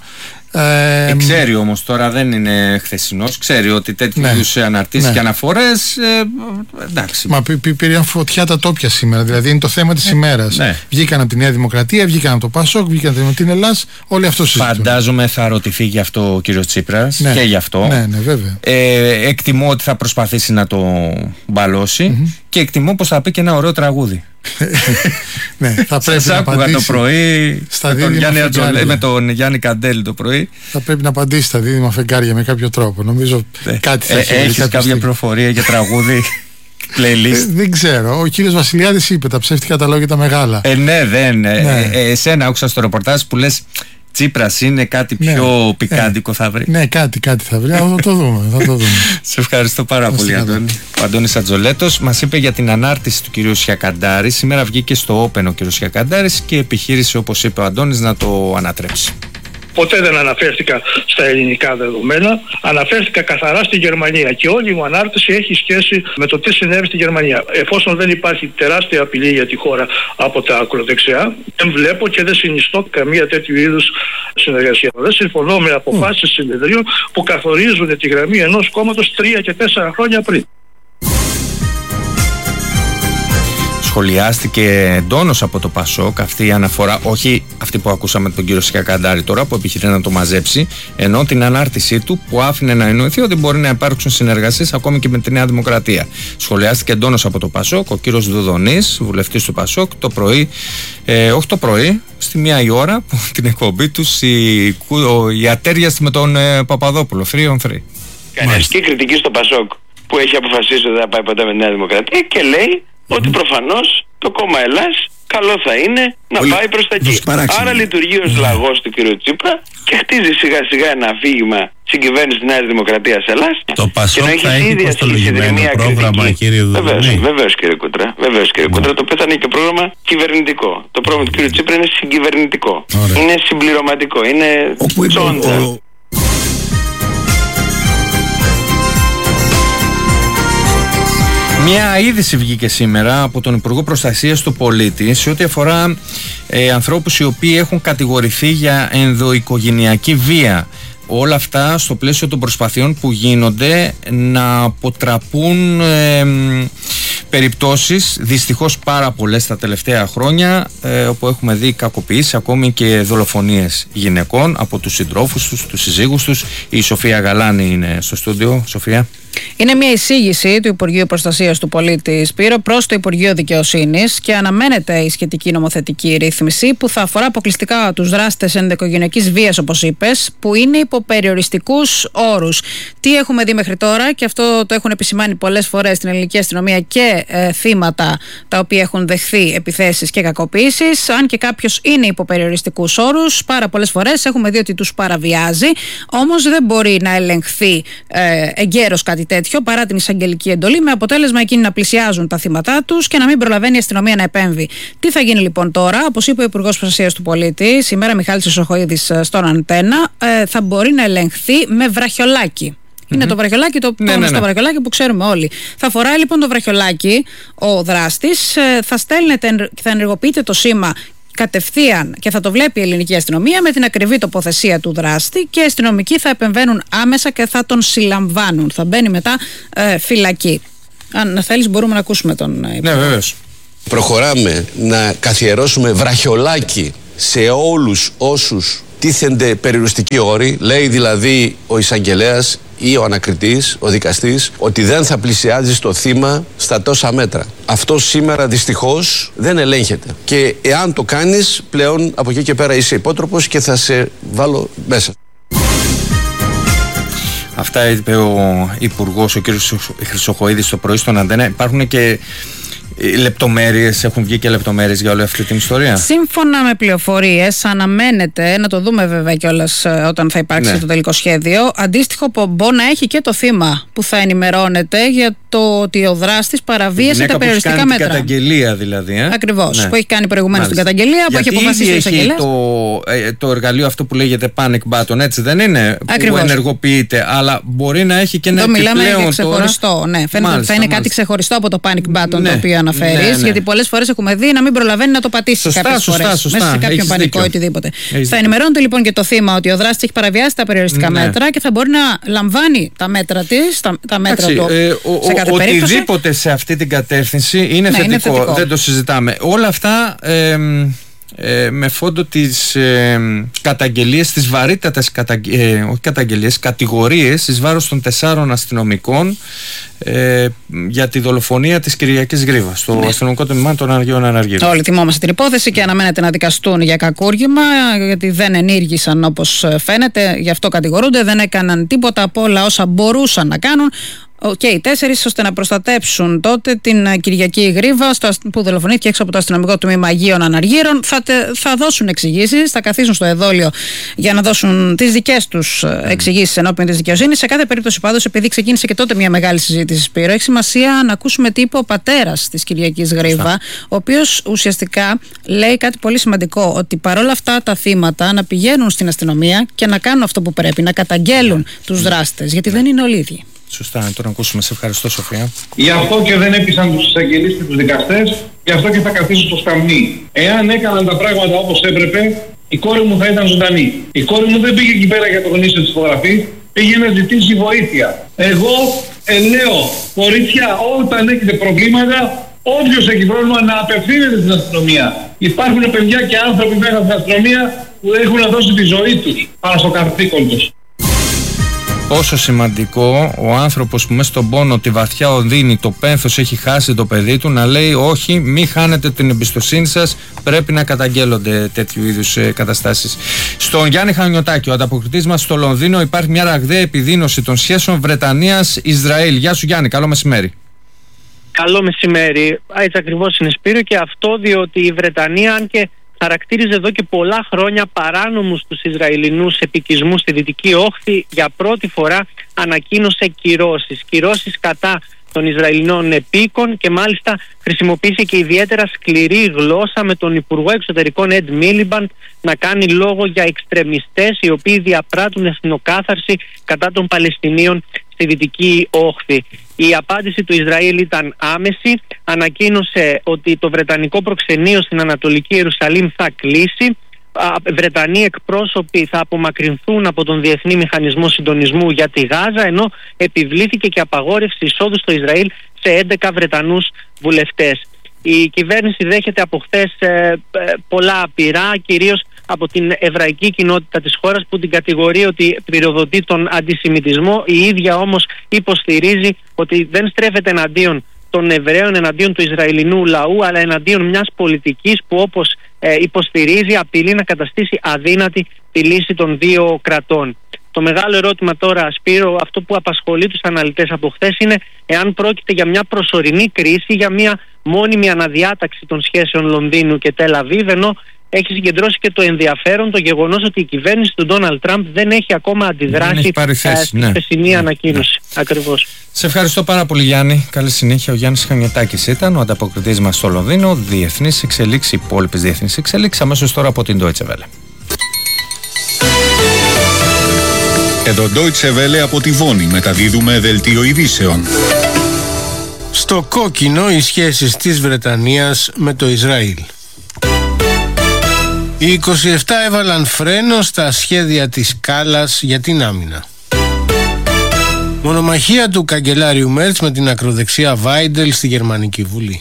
Ε, ξέρει όμως, τώρα δεν είναι χθεσινός, ξέρει ότι τέτοιου ναι, είδους αναρτήσεις ναι. και αναφορές ε, εντάξει. Μα πήραν φωτιά τα τόπια σήμερα, δηλαδή είναι το θέμα της ε, ημέρας. Ναι. Βγήκαν από τη Νέα Δημοκρατία, βγήκαν από το Πασόκ, βγήκαν από την Ελλάδα, όλοι αυτό συζητούν. Φαντάζομαι θα ρωτηθεί γι' αυτό ο κύριος Τσίπρας ναι. και γι' αυτό. Ναι, ναι, βέβαια. Ε, εκτιμώ ότι θα προσπαθήσει να το μπαλώσει mm-hmm. και εκτιμώ πως θα πει και ένα ωραίο τραγούδι. Ναι, θα πρέπει να απαντήσει το πρωί στα με, τον Γιάννη Ατζολέ, με τον Γιάννη Καντέλη το πρωί. Θα πρέπει να απαντήσει στα δίδυμα φεγγάρια με κάποιο τρόπο. Νομίζω ναι. κάτι θα ε, έχει. Έχεις κάποια στιγμή. Προφορία για τραγούδι playlist? Ε, δεν ξέρω. Ο κύριος Βασιλιάδης είπε τα ψεύτικα τα λόγια τα μεγάλα. Ε, ναι, δεν. Ναι. Ε, ε, εσένα άκουσα στο ρεπορτάζ που λες Τσίπρας είναι κάτι πιο ναι, πικάντικο, θα βρει. Ναι, κάτι, κάτι θα βρει. Θα το δούμε. Θα το δούμε. Σε ευχαριστώ πάρα πολύ, Αντώνη. Ο Αντώνης Ατζολέτος μας είπε για την ανάρτηση του κυρίου Σιακαντάρη. Σήμερα βγήκε στο Open ο κύριος Σιακαντάρης και επιχείρησε, όπως είπε ο Αντώνης, να το ανατρέψει. Ποτέ δεν αναφέρθηκα στα ελληνικά δεδομένα, αναφέρθηκα καθαρά στη Γερμανία και όλη μου ανάρτηση έχει σχέση με το τι συνέβη στη Γερμανία. Εφόσον δεν υπάρχει τεράστια απειλή για τη χώρα από τα ακροδεξιά, δεν βλέπω και δεν συνιστώ καμία τέτοιου είδους συνεργασία. Δεν συμφωνώ με αποφάσεις mm. συνεδρίων που καθορίζουν τη γραμμή ενός κόμματος τρία και τέσσερα χρόνια πριν. Σχολιάστηκε εντόνως από το Πασόκ αυτή η αναφορά, όχι αυτή που ακούσαμε τον κύριο Σιακαντάρη τώρα που επιχειρεί να το μαζέψει, ενώ την ανάρτησή του που άφηνε να εννοηθεί ότι μπορεί να υπάρξουν συνεργασίες ακόμη και με τη Νέα Δημοκρατία. Σχολιάστηκε εντόνως από το Πασόκ ο κύριος Δουδονής, βουλευτής του Πασόκ, το πρωί, ε, όχι το πρωί, στη μία η ώρα, που την εκπομπή τους η, η ατέριαστη με τον ε, Παπαδόπουλο, free on free. Κάνει ασκή κριτική στο Πασόκ που έχει αποφασίσει ότι δεν θα πάει ποτέ με τη Νέα Δημοκρατία και λέει ότι προφανώς το κόμμα Ελλάς καλό θα είναι να Όλοι πάει προς τα εκεί. Άρα λειτουργεί ως λαγός του κ. Τσίπρα και χτίζει σιγά σιγά ένα αφήγημα στην κυβέρνηση της Νέας Δημοκρατίας Ελλάς. Το Πασόκ θα έχει υποστολογισμένο πρόγραμμα, κύριε Δουδονή. Βεβαίως, βεβαίως κύριε Κούτρα, βεβαίως κύριε Κούτρα, το οποίο θα είναι και πρόγραμμα κυβερνητικό. Το πρόγραμμα του κ. Τσίπρα είναι συγκυβερνητικό. Ωραία. Είναι συμπληρωματικό, είναι τσόντα. Μια είδηση βγήκε σήμερα από τον Υπουργό Προστασίας του Πολίτη σε ό,τι αφορά ε, ανθρώπους οι οποίοι έχουν κατηγορηθεί για ενδοοικογενειακή βία. Όλα αυτά στο πλαίσιο των προσπαθειών που γίνονται να αποτραπούν ε, περιπτώσεις, δυστυχώς πάρα πολλές τα τελευταία χρόνια, ε, όπου έχουμε δει κακοποιήσεις, ακόμη και δολοφονίες γυναικών από τους συντρόφους τους, τους συζύγους τους. Η Σοφία Γαλάνη είναι στο στούντιο. Σοφία. Είναι μια εισήγηση του Υπουργείου Προστασίας του Πολίτη, Σπύρο, προς το Υπουργείο Δικαιοσύνης και αναμένεται η σχετική νομοθετική ρύθμιση που θα αφορά αποκλειστικά τους δράστες ενδοοικογενειακής βίας, όπως είπες, που είναι υπό περιοριστικούς όρους. Τι έχουμε δει μέχρι τώρα, και αυτό το έχουν επισημάνει πολλές φορές στην ελληνική αστυνομία και ε, θύματα τα οποία έχουν δεχθεί επιθέσεις και κακοποίησεις, αν και κάποιος είναι υπό περιοριστικούς όρους, πάρα πολλές φορές έχουμε δει ότι τους παραβιάζει, όμως δεν μπορεί να ελεγχθεί ε, εγκαίρως κάτι τέτοιο παρά την εισαγγελική εντολή, με αποτέλεσμα εκείνοι να πλησιάζουν τα θύματα τους και να μην προλαβαίνει η αστυνομία να επέμβει. Τι θα γίνει λοιπόν τώρα? Όπως είπε ο Υπουργός Προστασίας του Πολίτη σήμερα, Μιχάλης Χρυσοχοΐδης, στον Αντένα, ε, θα μπορεί να ελεγχθεί με βραχιολάκι. Mm-hmm. Είναι το βραχιολάκι, το ναι, ναι, ναι. βραχιολάκι που ξέρουμε όλοι. Θα φοράει λοιπόν το βραχιολάκι ο δράστης, ε, θα στέλνεται, θα ενεργοποιείται το σήμα κατευθείαν και θα το βλέπει η ελληνική αστυνομία με την ακριβή τοποθεσία του δράστη, και οι αστυνομικοί θα επεμβαίνουν άμεσα και θα τον συλλαμβάνουν. Θα μπαίνει μετά ε, φυλακή. Αν θέλεις μπορούμε να ακούσουμε τον Υπουργό. Ναι, βεβαίως. Προχωράμε να καθιερώσουμε βραχιολάκι σε όλους όσους τίθενται περιοριστικοί όροι. Λέει δηλαδή ο εισαγγελέας ή ο ανακριτής, ο δικαστής, ότι δεν θα πλησιάζει στο θύμα στα τόσα μέτρα. Αυτό σήμερα δυστυχώς δεν ελέγχεται. Και εάν το κάνεις, πλέον από εκεί και πέρα είσαι υπότροπος και θα σε βάλω μέσα. Αυτά είπε ο Υπουργός, ο κ. Χρυσοχοΐδης, το πρωί στον Αντένα. Υπάρχουν και λεπτομέρειες, έχουν βγει και λεπτομέρειες για όλη αυτή την ιστορία. Σύμφωνα με πληροφορίες, αναμένεται, να το δούμε βέβαια κιόλας όταν θα υπάρξει ναι. το τελικό σχέδιο, αντίστοιχο πομπό να έχει και το θύμα που θα ενημερώνεται για το ότι ο δράστης παραβίασε τα περιοριστικά μέτρα. Την καταγγελία δηλαδή. Ε? Ακριβώς. Ναι. Που έχει κάνει προηγουμένως την καταγγελία, που γιατί έχει αποφασίσει ο εισαγγελέας. Το, ε, το εργαλείο αυτό που λέγεται panic button, έτσι δεν είναι? Ακριβώς. Που ενεργοποιείται, αλλά μπορεί να έχει και ένα Εδώ επιπλέον. Μιλάμε για ξεχωριστό. Ναι, φαίνεται μάλιστα, ότι θα είναι μάλιστα. κάτι ξεχωριστό από το panic button ναι. το οποίο αναφέρεις. Ναι, ναι. Γιατί πολλές φορές έχουμε δει να μην προλαβαίνει να το πατήσει σωστά, κάποιες σωστά, φορές. Σωστά. Μέσα σε κάποιον Έχεις πανικό ή οτιδήποτε. Έχεις θα ενημερώνεται λοιπόν και το θύμα ότι ο δράστης έχει παραβιάσει τα περιοριστικά ναι. μέτρα και θα μπορεί να λαμβάνει τα μέτρα της, τα, τα μέτρα του ε, ο, σε κάθε ο, περίπτωση. Οτιδήποτε σε αυτή την κατεύθυνση είναι, ναι, θετικό, είναι θετικό. Δεν το συζητάμε. Όλα αυτά ε, ε, με φόντο τις ε, καταγγελίες, τις βαρύτατες καταγγε, ε, όχι καταγγελίες, κατηγορίες εις βάρος των τεσσάρων αστυνομικών ε, για τη δολοφονία της Κυριακής Γρίβα στο ναι. αστυνομικό τμήμα των Αργίων Αναργύρων. Όλοι θυμόμαστε την υπόθεση και αναμένεται να δικαστούν για κακούργημα, γιατί δεν ενήργησαν όπως φαίνεται, γι' αυτό κατηγορούνται, δεν έκαναν τίποτα από όλα όσα μπορούσαν να κάνουν και οι τέσσερις, ώστε να προστατέψουν τότε την Κυριακή Γρίβα που δολοφονήθηκε έξω από το αστυνομικό τμήμα Αγίων Αναργύρων. Θα, τε, θα δώσουν εξηγήσεις, θα καθίσουν στο εδόλιο για να δώσουν τις δικές τους εξηγήσεις ενώπιον της δικαιοσύνης. Σε κάθε περίπτωση πάντως, επειδή ξεκίνησε και τότε μια μεγάλη συζήτηση, Σπύρο, έχει σημασία να ακούσουμε τι είπε ο πατέρας της Κυριακής Γρίβα, ο οποίος ουσιαστικά λέει κάτι πολύ σημαντικό, ότι παρόλα αυτά τα θύματα να πηγαίνουν στην αστυνομία και να κάνουν αυτό που πρέπει, να καταγγέλουν yeah. τους δράστες, γιατί yeah. δεν είναι όλοι ίδιοι. Σωστά, να τον ακούσουμε. Σε ευχαριστώ, Σοφία. Γι' αυτό και δεν έπεισαν τους εισαγγελείς και τους δικαστές, γι' αυτό και θα καθίσουν στο σκαμνί. Εάν έκαναν τα πράγματα όπως έπρεπε, η κόρη μου θα ήταν ζωντανή. Η κόρη μου δεν πήγε εκεί πέρα για το γνήσιο της υπογραφής, πήγε να ζητήσει βοήθεια. Εγώ ε, λέω, κορίτσια, όταν έχετε προβλήματα, όποιος έχει πρόβλημα να απευθύνεται στην αστυνομία. Υπάρχουν παιδιά και άνθρωποι μέσα στην αστυνομία που έχουν δώσει τη ζωή τους πάνω στο καθήκον τους. Πόσο σημαντικό ο άνθρωπος που μέσα στον πόνο, τη βαθιά οδύνη, το πένθος έχει χάσει το παιδί του, να λέει όχι, μη χάνετε την εμπιστοσύνη σας, πρέπει να καταγγέλλονται τέτοιου είδους ε, καταστάσεις. Στον Γιάννη Χανιωτάκη, ο ανταποκριτής μας στο Λονδίνο, υπάρχει μια ραγδαία επιδείνωση των σχέσεων Βρετανίας-Ισραήλ. Γεια σου Γιάννη, καλό μεσημέρι. Καλό μεσημέρι. Έτσι ακριβώς είναι, Σπύρο, και αυτό διότι η Βρετανία, αν και χαρακτήριζε εδώ και πολλά χρόνια παράνομους τους Ισραηλινούς επικισμούς στη Δυτική Όχθη, για πρώτη φορά ανακοίνωσε κυρώσεις. Κυρώσεις κατά των Ισραηλινών επίκων, και μάλιστα χρησιμοποίησε και ιδιαίτερα σκληρή γλώσσα με τον Υπουργό Εξωτερικών Εντ Μίλιμπαντ να κάνει λόγο για εξτρεμιστές οι οποίοι διαπράττουν εθνοκάθαρση κατά των Παλαιστινίων στη Δυτική Όχθη. Η απάντηση του Ισραήλ ήταν άμεση. Ανακοίνωσε ότι το βρετανικό προξενείο στην Ανατολική Ιερουσαλήμ θα κλείσει. Βρετανοί εκπρόσωποι θα απομακρυνθούν από τον Διεθνή Μηχανισμό Συντονισμού για τη Γάζα, ενώ επιβλήθηκε και απαγόρευση εισόδου στο Ισραήλ σε έντεκα Βρετανούς βουλευτές. Η κυβέρνηση δέχεται από χθες ε, πολλά απειρά, κυρίως από την εβραϊκή κοινότητα της χώρας που την κατηγορεί ότι πυροδοτεί τον αντισημιτισμό. Η ίδια όμως υποστηρίζει ότι δεν στρέφεται εναντίον των Εβραίων, εναντίον του Ισραηλινού λαού, αλλά εναντίον μιας πολιτικής που, όπως ε, υποστηρίζει, απειλεί να καταστήσει αδύνατη τη λύση των δύο κρατών. Το μεγάλο ερώτημα τώρα, Σπύρο, αυτό που απασχολεί τους αναλυτές από χθες, είναι εάν πρόκειται για μια προσωρινή κρίση, για μια μόνιμη αναδιάταξη των σχέσεων Λονδίνου και Τελ Αβίβ, ενώ έχει συγκεντρώσει και το ενδιαφέρον το γεγονός ότι η κυβέρνηση του Ντόναλντ Τραμπ δεν έχει ακόμα αντιδράσει στη χθεσινή ανακοίνωση. Ναι. Ακριβώς. Σε ευχαριστώ πάρα πολύ, Γιάννη. Καλή συνέχεια. Ο Γιάννης Χανιωτάκης ήταν ο ανταποκριτής μας στο Λονδίνο. Διεθνείς εξελίξεις, υπόλοιπες διεθνείς εξελίξεις, αμέσως τώρα από την Deutsche Welle. Εδώ Deutsche Welle από τη Βόνη μεταδίδουμε δελτίο ειδήσεων. Στο κόκκινο οι σχέσεις της Βρετανίας με το Ισραήλ. Οι είκοσι επτά έβαλαν φρένο στα σχέδια της Κάλλας για την άμυνα. Μονομαχία του καγκελάριου Μέρτς με την ακροδεξιά Βάιντελ στη Γερμανική Βουλή.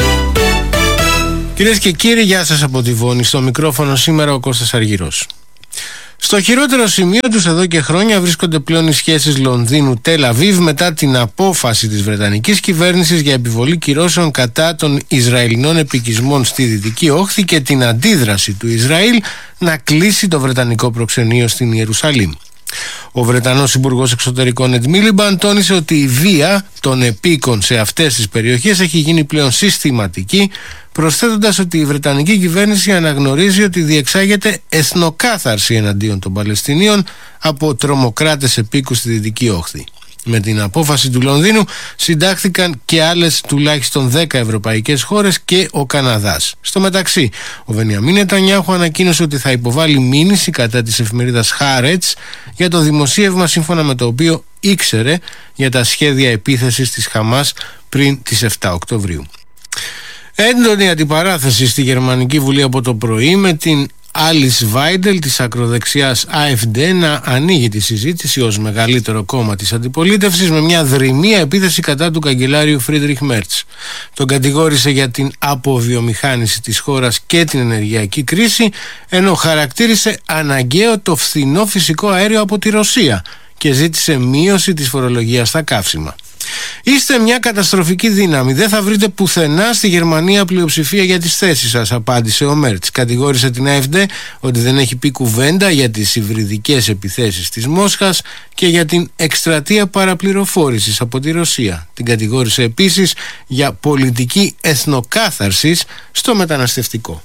Κυρίες και κύριοι, γεια σας από τη Βόνη. Στο μικρόφωνο σήμερα ο Κώστας Αργυρός. Στο χειρότερο σημείο τους εδώ και χρόνια βρίσκονται πλέον οι σχέσεις Λονδίνου-Τελ Αβίβ μετά την απόφαση της Βρετανικής κυβέρνησης για επιβολή κυρώσεων κατά των Ισραηλινών επικισμών στη Δυτική Όχθη και την αντίδραση του Ισραήλ να κλείσει το Βρετανικό προξενείο στην Ιερουσαλήμ. Ο Βρετανός Υπουργός Εξωτερικών Εντ Μίλιμπαντ τόνισε ότι η βία των επίκων σε αυτές τις περιοχές έχει γίνει πλέον συστηματική, προσθέτοντας ότι η Βρετανική κυβέρνηση αναγνωρίζει ότι διεξάγεται εθνοκάθαρση εναντίον των Παλαιστινίων από τρομοκράτες επίκους στη Δυτική Όχθη. Με την απόφαση του Λονδίνου συντάχθηκαν και άλλες τουλάχιστον δέκα ευρωπαϊκές χώρες και ο Καναδάς. Στο μεταξύ, ο Βενιαμίν Νετανιάχου ανακοίνωσε ότι θα υποβάλει μήνυση κατά της εφημερίδας Haaretz για το δημοσίευμα σύμφωνα με το οποίο ήξερε για τα σχέδια επίθεσης της Χαμάς πριν τις επτά Οκτωβρίου. Έντονη αντιπαράθεση στη Γερμανική Βουλή από το πρωί, με την Άλις Βάιντελ της ακροδεξιάς AfD να ανοίγει τη συζήτηση ως μεγαλύτερο κόμμα της αντιπολίτευσης με μια δρυμία επίθεση κατά του καγκελάριου Φρίντριχ Μέρτς. Τον κατηγόρησε για την αποβιομηχάνηση της χώρας και την ενεργειακή κρίση, ενώ χαρακτήρισε αναγκαίο το φθηνό φυσικό αέριο από τη Ρωσία και ζήτησε μείωση της φορολογίας στα καύσιμα. Είστε μια καταστροφική δύναμη. Δεν θα βρείτε πουθενά στη Γερμανία πλειοψηφία για τις θέσεις σας, απάντησε ο Μέρτς. Κατηγόρησε την AfD ότι δεν έχει πει κουβέντα για τις υβριδικές επιθέσεις της Μόσχας και για την εκστρατεία παραπληροφόρησης από τη Ρωσία. Την κατηγόρησε επίσης για πολιτική εθνοκάθαρσης στο μεταναστευτικό.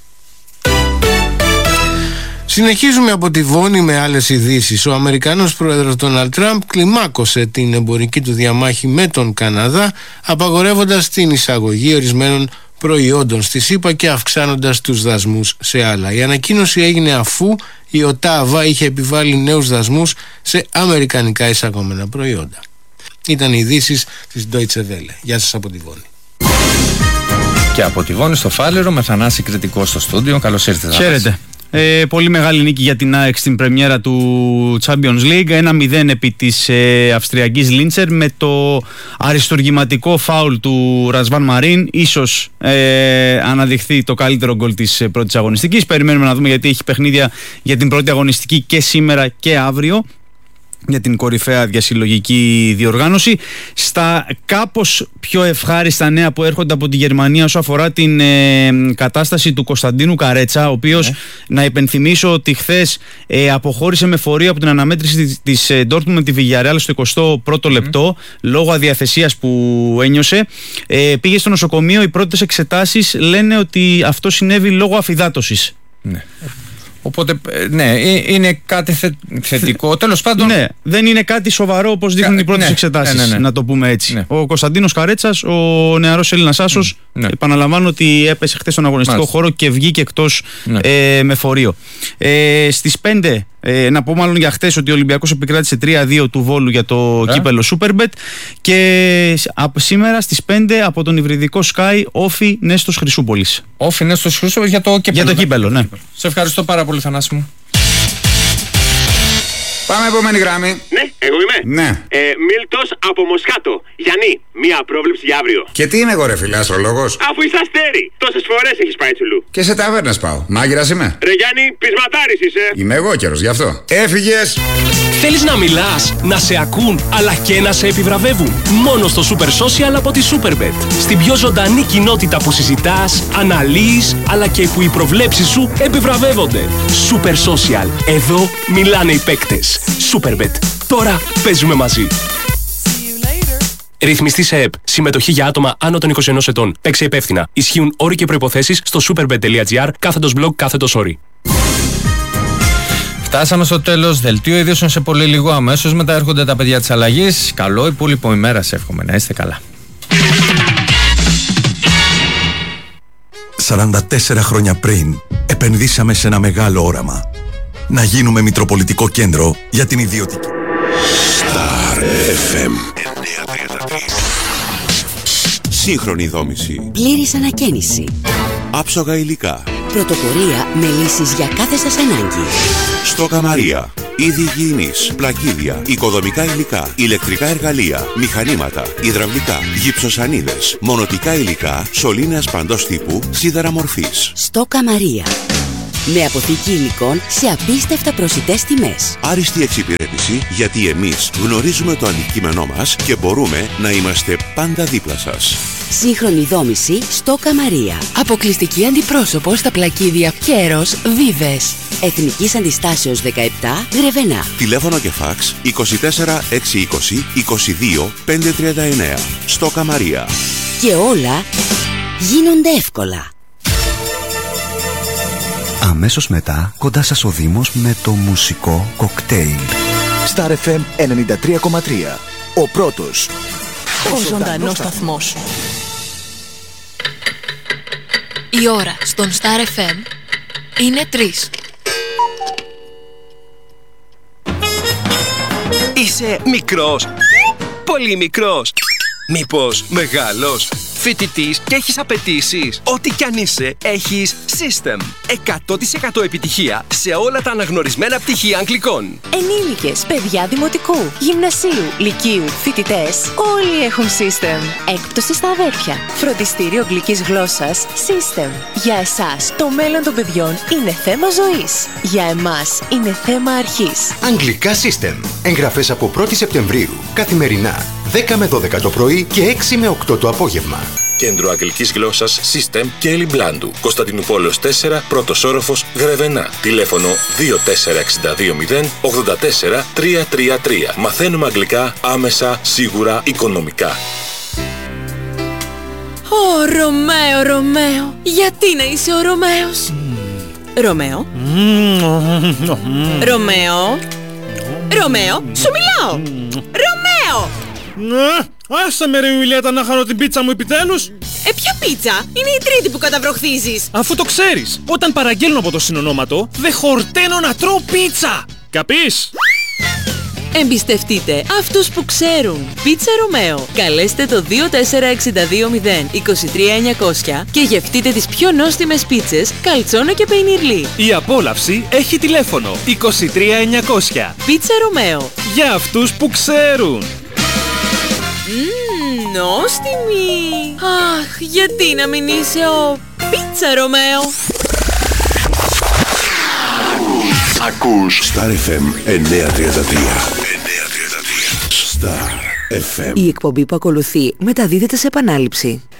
Συνεχίζουμε από τη Βόνη με άλλες ειδήσεις. Ο Αμερικανός πρόεδρος Ντόναλντ Τραμπ κλιμάκωσε την εμπορική του διαμάχη με τον Καναδά, απαγορεύοντας την εισαγωγή ορισμένων προϊόντων στη ΣΥΠΑ και αυξάνοντας τους δασμούς σε άλλα. Η ανακοίνωση έγινε αφού η ΟΤΑΒΑ είχε επιβάλει νέους δασμούς σε αμερικανικά εισαγόμενα προϊόντα. Ήταν οι ειδήσεις της Deutsche Welle. Γεια σας από τη Βόνη. Και από τη Βόνη στο Φάληρο με Θανάση Κρητικό στο στούντιο. Καλώς ήρθατε. Χαίρετε. Ε, πολύ μεγάλη νίκη για την ΑΕΚ στην πρεμιέρα του Champions League. ένα μηδέν επί της ε, Αυστριακής Λίντσερ, με το αριστουργηματικό φάουλ του Ρασβάν Μαρίν. Ίσως ε, αναδειχθεί το καλύτερο γκολ της ε, πρώτης αγωνιστικής. Περιμένουμε να δούμε, γιατί έχει παιχνίδια για την πρώτη αγωνιστική και σήμερα και αύριο, για την κορυφαία διασυλλογική διοργάνωση. Στα κάπως πιο ευχάριστα νέα που έρχονται από τη Γερμανία όσο αφορά την ε, κατάσταση του Κωνσταντίνου Καρέτσα, ο οποίος, ναι. να υπενθυμίσω ότι χθες ε, αποχώρησε με φορείο από την αναμέτρηση της Dortmund με τη Villarreal στο εικοστό πρώτο mm. λεπτό, λόγω αδιαθεσίας που ένιωσε. Ε, πήγε στο νοσοκομείο. Οι πρώτες εξετάσεις λένε ότι αυτό συνέβη λόγω αφυδάτωσης. Ναι. Οπότε, ναι, είναι κάτι θε, θετικό. Τέλος πάντων. Ναι, δεν είναι κάτι σοβαρό όπως δείχνουν Κα, οι πρώτες ναι, εξετάσεις, ναι, ναι, ναι. να το πούμε έτσι. Ναι. Ο Κωνσταντίνος Καρέτσας, ο νεαρός Έλληνας άσος, ναι. επαναλαμβάνω ότι έπεσε χθες στον αγωνιστικό Μάλιστα. χώρο και βγήκε εκτός ναι. ε, με φορείο. Ε, στις πέντε, ε, να πω μάλλον για χθες ότι ο Ολυμπιακός επικράτησε τρία δύο του Βόλου για το ε. κύπελο Superbet. Και από σήμερα στις πέντε από τον υβριδικό Sky, Όφι Νέστος Χρυσούπολης. Όφι Νέστος Χρυσούπολης για το κύπελο. Για το κύπελο, ναι. Σε ευχαριστώ πάρα πολύ, Θανάση μου. Πάμε επόμενη γραμμή. Ναι, εγώ είμαι. Ναι. Ε, Μίλτος από Μοσχάτο. Γιάννη, μία πρόβλεψη για αύριο. Και τι είμαι εγώ, ρε φίλε, αστρολόγος? Αφού είσαι αστέρι, τόσες φορές έχεις πάει τσουλού. Και σε ταβέρνες πάω. Μάγειρας είμαι. Ρε Γιάννη, πεισματάρης είσαι. Είμαι εγώ καιρος, γι' αυτό. Έφυγες. Θέλεις να μιλάς, να σε ακούν, αλλά και να σε επιβραβεύουν? Μόνο στο Super Social από τη Superbet. Στην πιο ζωντανή κοινότητα που συζητάς, αναλύεις, αλλά και που οι προβλέψεις σου επιβραβεύονται. Super Social. Εδώ μιλάνε οι παίκτες. Superbet. Τώρα παίζουμε μαζί. Ρυθμιστή σε ΕΠ. Συμμετοχή για άτομα άνω των είκοσι ενός ετών. Παίξε υπεύθυνα. Ισχύουν όροι και προϋποθέσεις στο superbet.gr κάθετος blog κάθετος όροι. Φτάσαμε στο τέλος. Δελτίο ειδήσεων σε πολύ λίγο. Αμέσως μετά έρχονται τα παιδιά της αλλαγής. Καλό υπόλοιπο ημέρα σε εύχομαι. Να είστε καλά. σαράντα τέσσερα χρόνια πριν επενδύσαμε σε ένα μεγάλο όραμα. Να γίνουμε μητροπολιτικό κέντρο για την ιδιωτική. Star εφ εμ. Σύγχρονη δόμηση. Πλήρης ανακαίνιση. Άψογα υλικά. Πρωτοπορία με λύσεις για κάθε σας ανάγκη. Στόκα Μαρία. Είδη υγιεινής, πλακίδια, οικοδομικά υλικά, ηλεκτρικά εργαλεία, μηχανήματα, υδραυλικά, γυψοσανίδες, μονοτικά υλικά, σωλήνες παντός τύπου, σίδερα μορφής. Στόκα Μαρία. Με αποθήκη υλικών σε απίστευτα προσιτές τιμές. Άριστη εξυπηρέτηση, γιατί εμείς γνωρίζουμε το αντικείμενό μας και μπορούμε να είμαστε πάντα δίπλα σας. Σύγχρονη δόμηση Στόκα Μαρία. Αποκλειστική αντιπρόσωπο στα πλακίδια Κέρος Βίβες. Εθνικής Αντιστάσεως δεκαεπτά Γρεβενά. Τηλέφωνο και φάξ είκοσι τέσσερα έξι είκοσι είκοσι δύο πεντακόσια τριάντα εννέα. Στόκα Μαρία. Και όλα γίνονται εύκολα. Αμέσως μετά, κοντά σας ο Δήμος με το μουσικό κοκτέιλ. Star εφ εμ ενενήντα τρία κόμμα τρία. Ο πρώτος. Ο ζωντανός σταθμός. Η ώρα στον Star εφ εμ είναι τρεις. Είσαι μικρός, πολύ μικρός, μήπως μεγάλος, φοιτητής και έχεις απαιτήσεις? Ό,τι κι αν είσαι, έχεις System. εκατό τοις εκατό επιτυχία σε όλα τα αναγνωρισμένα πτυχία αγγλικών. Ενήλικες, παιδιά δημοτικού, γυμνασίου, λυκείου, φοιτητές, όλοι έχουν System. Έκπτωση στα αδέρφια. Φροντιστήριο αγγλικής γλώσσας System. Για εσάς, το μέλλον των παιδιών είναι θέμα ζωής. Για εμάς, είναι θέμα αρχής. Αγγλικά System. Εγγραφές από πρώτη Σεπτεμβρίου. Καθημερινά, δέκα με δώδεκα το πρωί και έξι με οκτώ το απόγευμα. Κέντρο Αγγλικής Γλώσσας System και Ελιμπλάντου. Κωνσταντινούπολεως τέσσερα, πρώτος όροφος, Γρεβενά. Τηλέφωνο δύο τέσσερα έξι δύο μηδέν ογδόντα τέσσερα τριακόσια τριάντα τρία. Μαθαίνουμε αγγλικά άμεσα, σίγουρα, οικονομικά. Ω, Ρωμαίο, Ρωμαίο, γιατί να είσαι ο Ρωμαίος? Ρωμαίο. Ρωμαίο. Ρωμαίο, σου μιλάω. Ρωμαίο. Άσε με ρε Ιουλιέτα να χαρώ την πίτσα μου επιτέλους. Ε, ποια πίτσα? Είναι η τρίτη που καταβροχθίζεις. Αφού το ξέρεις, όταν παραγγέλνω από το συνονόματο, δεν χορταίνω να τρώω πίτσα. Καπείς? Εμπιστευτείτε αυτούς που ξέρουν. Πίτσα Ρωμαίο. Καλέστε το δύο τέσσερα έξι δύο μηδέν είκοσι τρία εννιακόσια και γευτείτε τις πιο νόστιμες πίτσες καλτσόνο και πεϊνιρλί. Η απόλαυση έχει τηλέφωνο είκοσι τρία εννιακόσια. Πίτσα Ρωμαίο. Για αυτούς που ξέρουν. Μμμ, νόστιμη. Αχ, γιατί να μην είσαι ο Πίτσα Ρωμαίο? Ακούς Star εφ εμ εννιακόσια τριάντα τρία. Star εφ εμ. Η εκπομπή που ακολουθεί μεταδίδεται σε επανάληψη.